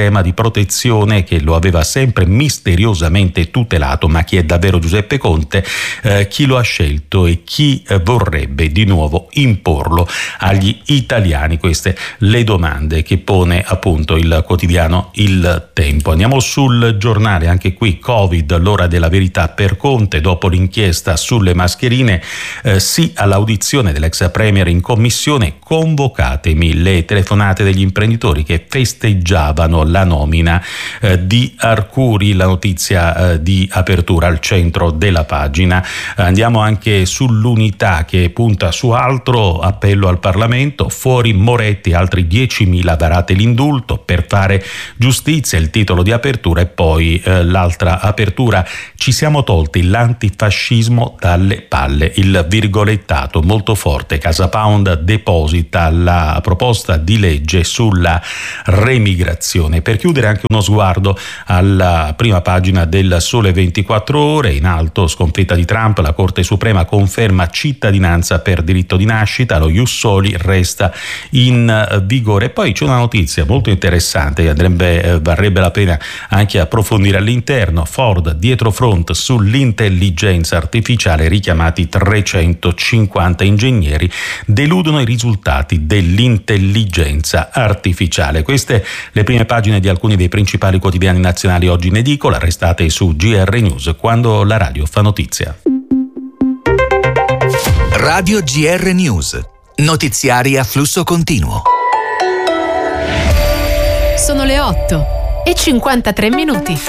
protezione che lo aveva sempre misteriosamente tutelato. Ma chi è davvero Giuseppe Conte? Eh, chi lo ha scelto e chi eh, vorrebbe di nuovo imporlo agli italiani? Queste le domande che pone appunto il quotidiano Il Tempo. Andiamo sul Giornale, anche qui Covid, l'ora della verità per Conte. Dopo l'inchiesta sulle mascherine, eh, sì all'audizione dell'ex premier in commissione, convocatemi. Le telefonate degli imprenditori che festeggiavano la nomina eh, di Arcuri, la notizia eh, di apertura al centro della pagina. Andiamo anche sull'Unità che punta su altro, appello al Parlamento, fuori Moretti, altri diecimila, varate l'indulto per fare giustizia, il titolo di apertura. E poi eh, l'altra apertura, ci siamo tolti l'antifascismo dalle palle, il virgolettato molto forte. Casa Pound deposita la proposta di legge sulla remigrazione. Per chiudere anche uno sguardo alla prima pagina del Sole ventiquattro Ore, in alto sconfitta di Trump, la Corte Suprema conferma cittadinanza per diritto di nascita, lo Ius Soli resta in vigore. Poi c'è una notizia molto interessante che andrebbe, eh, varrebbe la pena anche approfondire all'interno. Ford dietro front sull'intelligenza artificiale, richiamati trecentocinquanta ingegneri, deludono i risultati dell'intelligenza artificiale. Queste le prime pagine di alcuni dei principali quotidiani nazionali oggi in edicola. Restate su G R News, quando la radio fa notizia. Radio G R News, notiziari a flusso continuo. Sono le otto e cinquantatré minuti.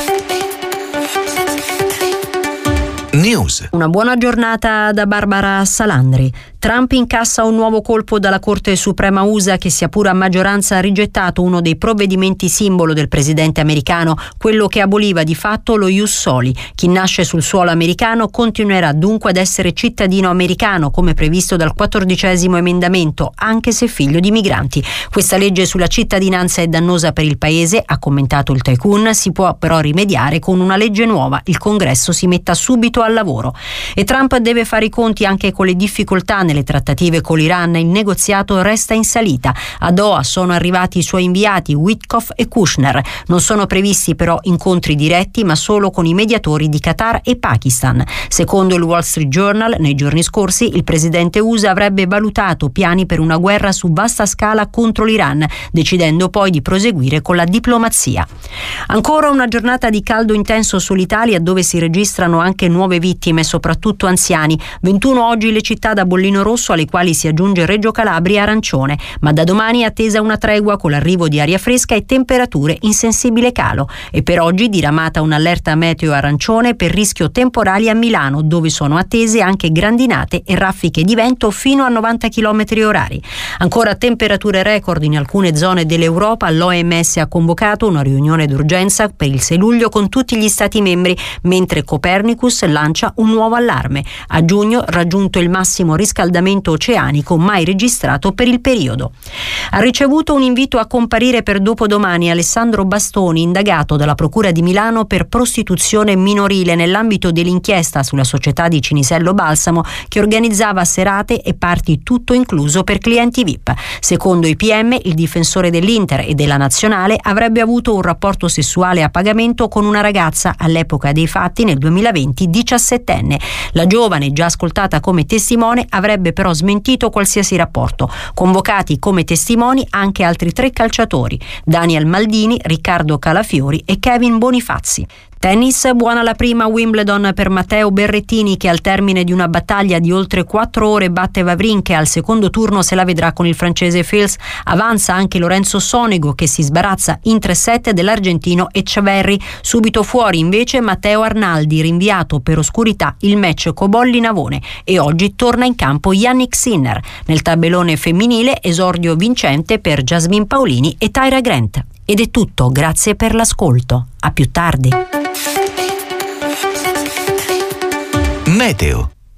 News. Una buona giornata da Barbara Salandri. Trump incassa un nuovo colpo dalla Corte Suprema U S A che, sia pure a maggioranza, ha rigettato uno dei provvedimenti simbolo del presidente americano, quello che aboliva di fatto lo Ius Soli. Chi nasce sul suolo americano continuerà dunque ad essere cittadino americano, come previsto dal quattordicesimo emendamento, anche se figlio di migranti. Questa legge sulla cittadinanza è dannosa per il paese, ha commentato il tycoon. Si può però rimediare con una legge nuova. Il Congresso si metta subito al lavoro. E Trump deve fare i conti anche con le difficoltà nelle trattative con l'Iran. Il negoziato resta in salita. A Doha sono arrivati i suoi inviati Witkoff e Kushner. Non sono previsti però incontri diretti, ma solo con i mediatori di Qatar e Pakistan. Secondo il Wall Street Journal, nei giorni scorsi il presidente U S A avrebbe valutato piani per una guerra su vasta scala contro l'Iran, decidendo poi di proseguire con la diplomazia. Ancora una giornata di caldo intenso sull'Italia, dove si registrano anche nuove vittime, soprattutto anziani. ventuno oggi le città da bollino rosso, alle quali si aggiunge Reggio Calabria arancione, ma da domani è attesa una tregua con l'arrivo di aria fresca e temperature in sensibile calo. E per oggi diramata un'allerta meteo arancione per rischio temporali a Milano, dove sono attese anche grandinate e raffiche di vento fino a novanta chilometri orari. Ancora temperature record in alcune zone dell'Europa. L'O M S ha convocato una riunione d'urgenza per il sei luglio con tutti gli stati membri, mentre Copernicus lancia un nuovo allarme. A giugno raggiunto il massimo riscaldamento oceanico mai registrato per il periodo. Ha ricevuto un invito a comparire per dopodomani Alessandro Bastoni, indagato dalla Procura di Milano per prostituzione minorile nell'ambito dell'inchiesta sulla società di Cinisello Balsamo, che organizzava serate e party tutto incluso per clienti V I P. Secondo i P M, il difensore dell'Inter e della Nazionale avrebbe avuto un rapporto sessuale a pagamento con una ragazza, all'epoca dei fatti nel duemilaventi diciassettenne. La giovane, già ascoltata come testimone, avrebbe però smentito qualsiasi rapporto. Convocati come testimoni anche altri tre calciatori: Daniel Maldini, Riccardo Calafiori e Kevin Bonifazzi. Tennis, buona la prima Wimbledon per Matteo Berrettini, che al termine di una battaglia di oltre quattro ore batte Wawrinka. Al secondo turno se la vedrà con il francese Fils. Avanza anche Lorenzo Sonego, che si sbarazza in tre set dell'argentino Etcheverry. Subito fuori invece Matteo Arnaldi, rinviato per oscurità il match Cobolli-Navone. E oggi torna in campo Yannick Sinner. Nel tabellone femminile esordio vincente per Jasmine Paolini e Tyra Grant. Ed è tutto, grazie per l'ascolto. A più tardi. Meteo.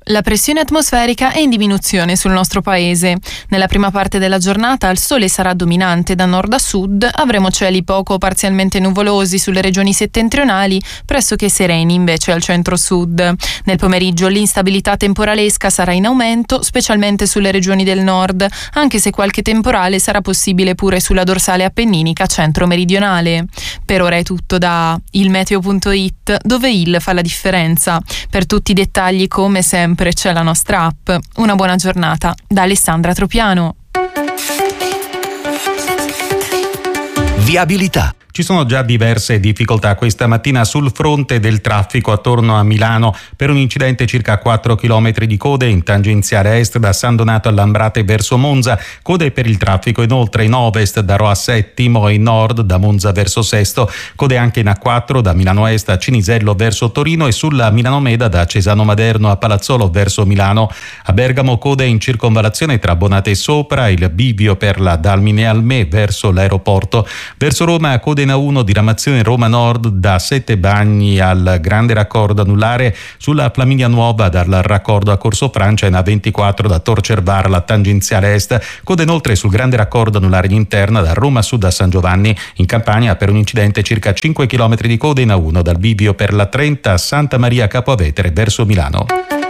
La pressione atmosferica è in diminuzione sul nostro paese. Nella prima parte della giornata il sole sarà dominante da nord a sud, avremo cieli poco o parzialmente nuvolosi sulle regioni settentrionali, pressoché sereni invece al centro-sud. Nel pomeriggio l'instabilità temporalesca sarà in aumento, specialmente sulle regioni del nord, anche se qualche temporale sarà possibile pure sulla dorsale appenninica centro-meridionale. Per ora è tutto da il meteo punto it, dove il fa la differenza. Per tutti i dettagli, come sempre, c'è la nostra app. Una buona giornata da Alessandra Tropiano. Viabilità. Ci sono già diverse difficoltà questa mattina sul fronte del traffico attorno a Milano per un incidente circa quattro chilometri di code in tangenziale est da San Donato a Lambrate verso Monza, code per il traffico inoltre in ovest da Rho a Settimo e in nord da Monza verso Sesto, code anche in A quattro da Milano Est a Cinisello verso Torino e sulla Milano Meda da Cesano Maderno a Palazzolo verso Milano. A Bergamo code in circonvallazione tra Bonate e Sopra, il bivio per la Dalmine Almè verso l'aeroporto. Verso Roma code in A uno diramazione Roma Nord da Sette Bagni al grande raccordo anulare, sulla Flaminia Nuova dal raccordo a Corso Francia, in A ventiquattro da Tor Cervara alla tangenziale est, code inoltre sul grande raccordo anulare in interna da Roma Sud a San Giovanni. In Campania per un incidente circa cinque chilometri di code in A uno dal bivio per la Trenta a Santa Maria Capo Avetere verso Milano.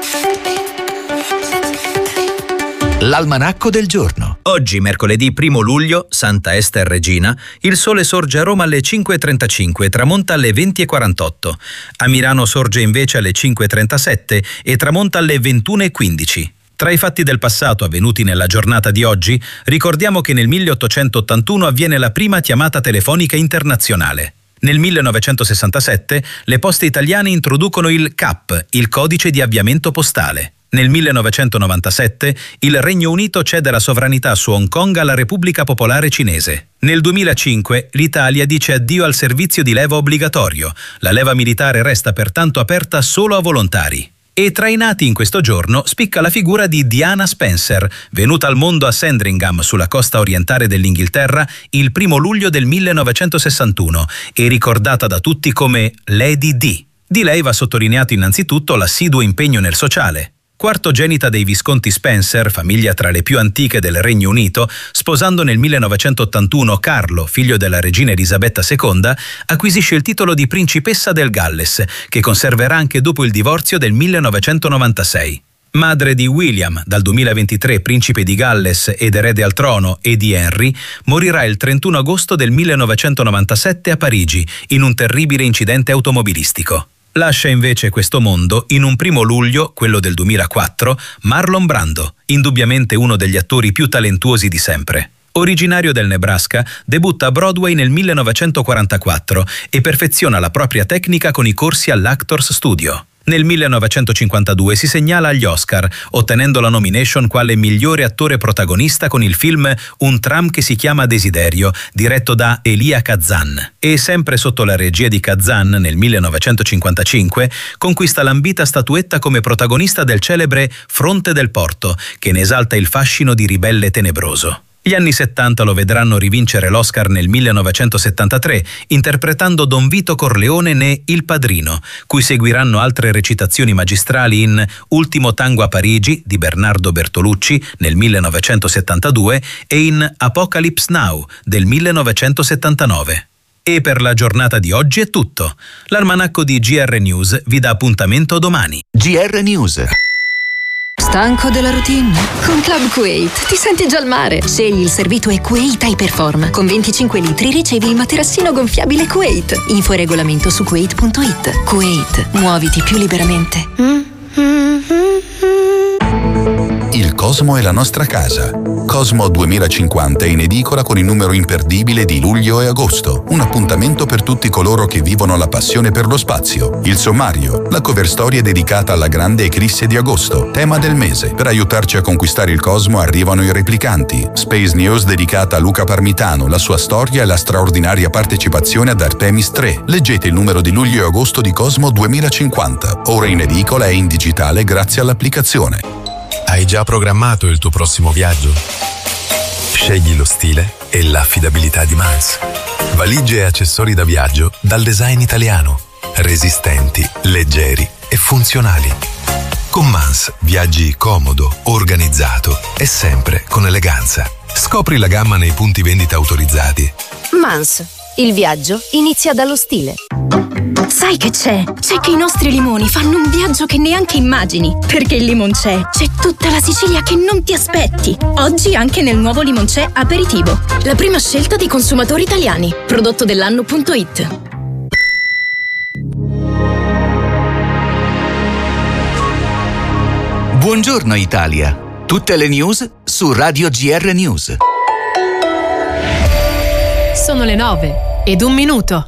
L'almanacco del giorno. Oggi, mercoledì primo luglio, Santa Ester Regina, il sole sorge a Roma alle cinque e trentacinque e tramonta alle venti e quarantotto. A Milano sorge invece alle cinque e trentasette e tramonta alle ventuno e quindici. Tra i fatti del passato avvenuti nella giornata di oggi, ricordiamo che nel milleottocentottantuno avviene la prima chiamata telefonica internazionale. Nel millenovecentosessantasette le poste italiane introducono il C A P, il codice di avviamento postale. Nel millenovecentonovantasette il Regno Unito cede la sovranità su Hong Kong alla Repubblica Popolare Cinese. Nel duemilacinque l'Italia dice addio al servizio di leva obbligatorio. La leva militare resta pertanto aperta solo a volontari. E tra i nati in questo giorno spicca la figura di Diana Spencer, venuta al mondo a Sandringham, sulla costa orientale dell'Inghilterra, il primo luglio del millenovecentosessantuno e ricordata da tutti come Lady Di. Di lei va sottolineato innanzitutto l'assiduo impegno nel sociale. Quartogenita dei Visconti Spencer, famiglia tra le più antiche del Regno Unito, sposando nel millenovecentottantuno Carlo, figlio della regina Elisabetta seconda, acquisisce il titolo di principessa del Galles, che conserverà anche dopo il divorzio del millenovecentonovantasei. Madre di William, dal duemilaventitré principe di Galles ed erede al trono, e di Henry, morirà il trentuno agosto del millenovecentonovantasette a Parigi, in un terribile incidente automobilistico. Lascia invece questo mondo, in un primo luglio, quello del duemilaquattro, Marlon Brando, indubbiamente uno degli attori più talentuosi di sempre. Originario del Nebraska, debutta a Broadway nel millenovecentoquarantaquattro e perfeziona la propria tecnica con i corsi all'Actors Studio. Nel millenovecentocinquantadue si segnala agli Oscar, ottenendo la nomination quale migliore attore protagonista con il film Un tram che si chiama Desiderio, diretto da Elia Kazan. E sempre sotto la regia di Kazan, nel millenovecentocinquantacinque, conquista l'ambita statuetta come protagonista del celebre Fronte del Porto, che ne esalta il fascino di ribelle tenebroso. Gli anni settanta lo vedranno rivincere l'Oscar nel millenovecentosettantatré, interpretando Don Vito Corleone ne Il Padrino, cui seguiranno altre recitazioni magistrali in Ultimo tango a Parigi di Bernardo Bertolucci nel millenovecentosettantadue e in Apocalypse Now del millenovecentosettantanove. E per la giornata di oggi è tutto. L'almanacco di G R News vi dà appuntamento domani. G R News. Stanco della routine? Con Club Kuwait ti senti già al mare. Scegli il servito e Kuwait Hyperform. Con venticinque litri ricevi il materassino gonfiabile Kuwait. Info e regolamento su kuwait punto it. Kuwait, muoviti più liberamente. Il Cosmo è la nostra casa. Cosmo duemilacinquanta è in edicola con il numero imperdibile di luglio e agosto. Un appuntamento per tutti coloro che vivono la passione per lo spazio. Il sommario, la cover story dedicata alla grande eclisse di agosto, tema del mese. Per aiutarci a conquistare il Cosmo arrivano i replicanti. Space News dedicata a Luca Parmitano, la sua storia e la straordinaria partecipazione ad Artemis tre. Leggete il numero di luglio e agosto di Cosmo duemilacinquanta. Ora in edicola e in digitale grazie all'applicazione. Hai già programmato il tuo prossimo viaggio? Scegli lo stile e l'affidabilità di Mans. Valigie e accessori da viaggio dal design italiano. Resistenti, leggeri e funzionali. Con Mans viaggi comodo, organizzato e sempre con eleganza. Scopri la gamma nei punti vendita autorizzati. Mans, il viaggio inizia dallo stile. Sai che c'è? C'è che i nostri limoni fanno un viaggio che neanche immagini. Perché il Limonc'è c'è tutta la Sicilia che non ti aspetti. Oggi anche nel nuovo Limonc'è Aperitivo. La prima scelta dei consumatori italiani. Prodotto dell'anno punto it. Buongiorno Italia. Tutte le news su Radio G R News. Sono le nove ed un minuto.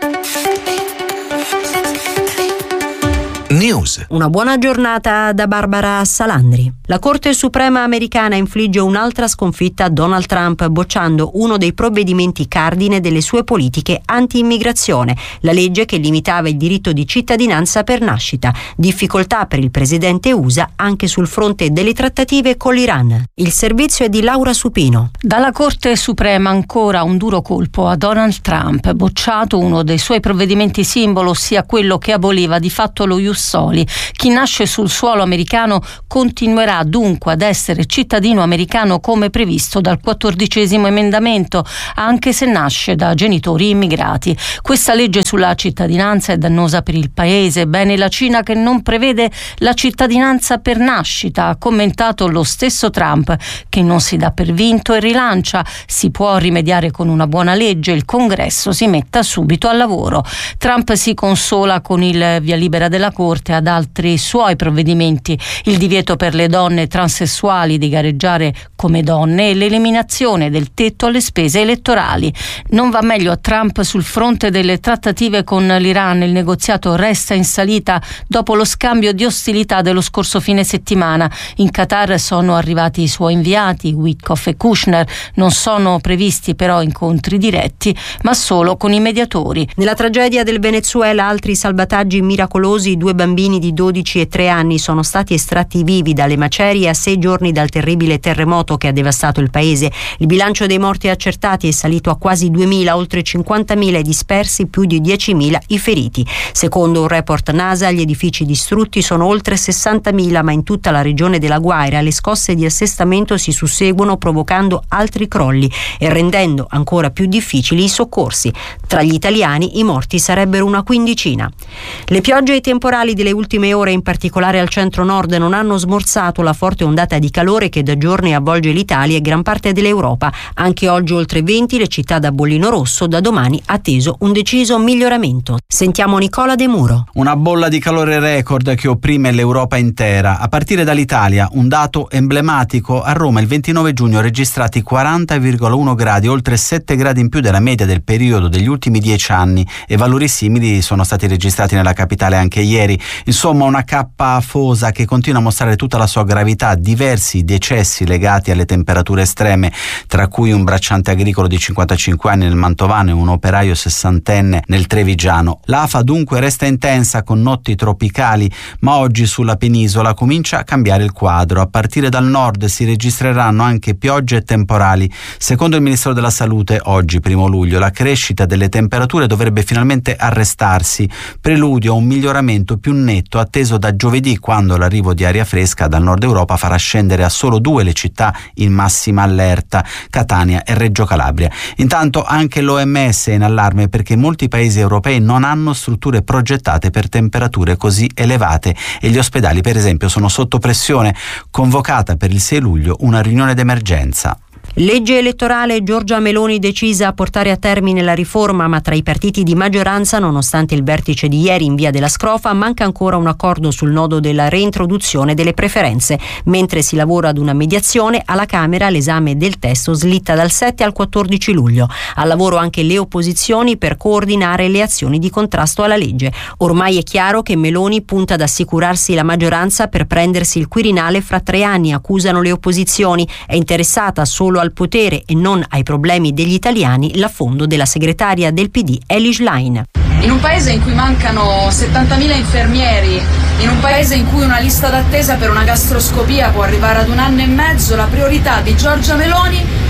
News. Una buona giornata da Barbara Salandri. La Corte Suprema americana infligge un'altra sconfitta a Donald Trump bocciando uno dei provvedimenti cardine delle sue politiche anti-immigrazione, la legge che limitava il diritto di cittadinanza per nascita. Difficoltà per il presidente U S A anche sul fronte delle trattative con l'Iran. Il servizio è di Laura Supino. Dalla Corte Suprema ancora un duro colpo a Donald Trump, bocciato uno dei suoi provvedimenti simbolo, ossia quello che aboliva di fatto lo ius soli. Chi nasce sul suolo americano continuerà dunque ad essere cittadino americano come previsto dal quattordicesimo emendamento, anche se nasce da genitori immigrati. Questa legge sulla cittadinanza è dannosa per il paese. Bene la Cina che non prevede la cittadinanza per nascita, ha commentato lo stesso Trump, che non si dà per vinto e rilancia. Si può rimediare con una buona legge, il Congresso si metta subito al lavoro. Trump si consola con il via libera della Corte ad altri suoi provvedimenti, il divieto per le donne transessuali di gareggiare come donne e l'eliminazione del tetto alle spese elettorali. Non va meglio a Trump sul fronte delle trattative con l'Iran. Il negoziato resta in salita dopo lo scambio di ostilità dello scorso fine settimana. In Qatar sono arrivati i suoi inviati, Witkoff e Kushner. Non sono previsti però incontri diretti, ma solo con i mediatori. Nella tragedia del Venezuela altri salvataggi miracolosi. Due bambini di dodici e tre anni sono stati estratti vivi dalle macerie a sei giorni dal terribile terremoto che ha devastato il paese. Il bilancio dei morti accertati è salito a quasi duemila, oltre cinquantamila i dispersi, più di diecimila i feriti. Secondo un report NASA, gli edifici distrutti sono oltre sessantamila, ma in tutta la regione della Guaira le scosse di assestamento si susseguono, provocando altri crolli e rendendo ancora più difficili i soccorsi. Tra gli italiani i morti sarebbero una quindicina. Le piogge e i temporali delle ultime ore, in particolare al centro-nord, non hanno smorzato la forte ondata di calore che da giorni avvolge l'Italia e gran parte dell'Europa. Anche oggi oltre venti le città da bollino rosso, da domani atteso un deciso miglioramento. Sentiamo Nicola De Muro. Una bolla di calore record che opprime l'Europa intera. A partire dall'Italia, un dato emblematico: a Roma il ventinove giugno registrati quaranta virgola uno gradi, oltre sette gradi in più della media del periodo degli ultimi dieci anni, e valori simili sono stati registrati nella capitale anche ieri. Insomma, una cappa afosa che continua a mostrare tutta la sua gravità. Diversi decessi legati alle temperature estreme, tra cui un bracciante agricolo di cinquantacinque anni nel Mantovano e un operaio sessantenne nel Trevigiano. L'afa dunque resta intensa con notti tropicali, ma oggi sulla penisola comincia a cambiare il quadro. A partire dal nord si registreranno anche piogge e temporali. Secondo il Ministero della Salute, oggi primo luglio, la crescita delle temperature dovrebbe finalmente arrestarsi, preludio a un miglioramento più netto atteso da giovedì, quando l'arrivo di aria fresca dal nord Europa farà scendere a solo due le città in massima allerta, Catania e Reggio Calabria. Intanto anche l'O M S è in allarme perché molti paesi europei non hanno strutture progettate per temperature così elevate e gli ospedali, per esempio, sono sotto pressione. Convocata per il sei luglio una riunione d'emergenza. Legge elettorale, Giorgia Meloni decisa a portare a termine la riforma, ma tra i partiti di maggioranza, nonostante il vertice di ieri in via della Scrofa, manca ancora un accordo sul nodo della reintroduzione delle preferenze. Mentre si lavora ad una mediazione, alla Camera l'esame del testo slitta dal sette al quattordici luglio. Al lavoro anche le opposizioni per coordinare le azioni di contrasto alla legge. Ormai è chiaro che Meloni punta ad assicurarsi la maggioranza per prendersi il Quirinale fra tre anni, accusano le opposizioni. È interessata solo al potere e non ai problemi degli italiani, l'affondo della segretaria del P D Elish Line. In un paese in cui mancano settantamila infermieri, in un paese in cui una lista d'attesa per una gastroscopia può arrivare ad un anno e mezzo, la priorità di Giorgia Meloni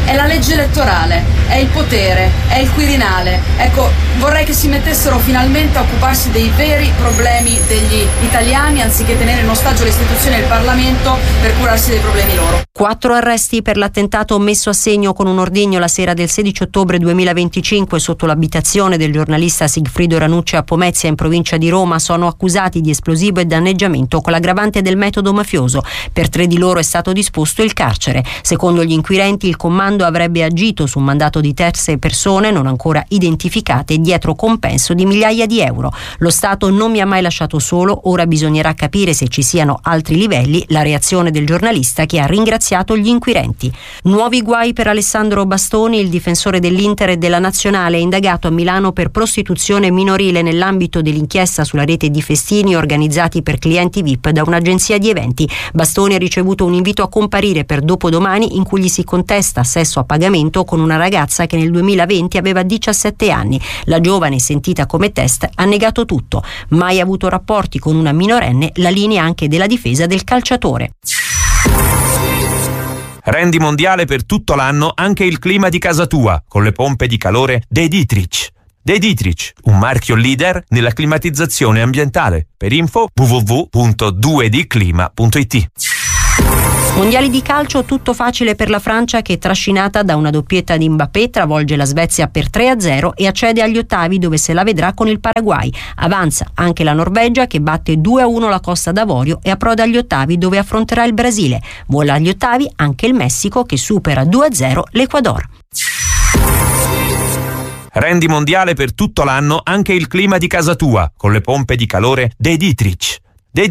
è la legge elettorale, è il potere, è il Quirinale. Ecco, vorrei che si mettessero finalmente a occuparsi dei veri problemi degli italiani anziché tenere in ostaggio le istituzioni e il Parlamento per curarsi dei problemi loro. Quattro arresti per l'attentato messo a segno con un ordigno la sera del sedici ottobre duemilaventicinque sotto l'abitazione del giornalista Sigfrido Ranucci a Pomezia in provincia di Roma sono accusati di esplosivo e danneggiamento con l'aggravante del metodo mafioso. Per tre di loro è stato disposto il carcere. Secondo gli inquirenti il comando avrebbe agito su un mandato di terze persone non ancora identificate dietro compenso di migliaia di euro. Lo Stato non mi ha mai lasciato solo, ora bisognerà capire se ci siano altri livelli, la reazione del giornalista che ha ringraziato gli inquirenti. Nuovi guai per Alessandro Bastoni, il difensore dell'Inter e della Nazionale, indagato a Milano per prostituzione minorile nell'ambito dell'inchiesta sulla rete di festini organizzati per clienti V I P da un'agenzia di eventi. Bastoni ha ricevuto un invito a comparire per dopodomani in cui gli si contesta sesso a pagamento con una ragazza che nel duemilaventi aveva diciassette anni. La giovane, sentita come test, ha negato tutto. Mai avuto rapporti con una minorenne, la linea anche della difesa del calciatore. Rendi mondiale per tutto l'anno anche il clima di casa tua con le pompe di calore De Dietrich. De Dietrich, un marchio leader nella climatizzazione ambientale. Per info w w w punto due d clima punto i t. Mondiali di calcio, tutto facile per la Francia che, trascinata da una doppietta di Mbappé, travolge la Svezia per tre a zero e accede agli ottavi dove se la vedrà con il Paraguay. Avanza anche la Norvegia che batte due a uno la Costa d'Avorio e approda agli ottavi dove affronterà il Brasile. Vola agli ottavi anche il Messico che supera due a zero l'Ecuador. Rendi mondiale per tutto l'anno anche il clima di casa tua con le pompe di calore De Dietrich.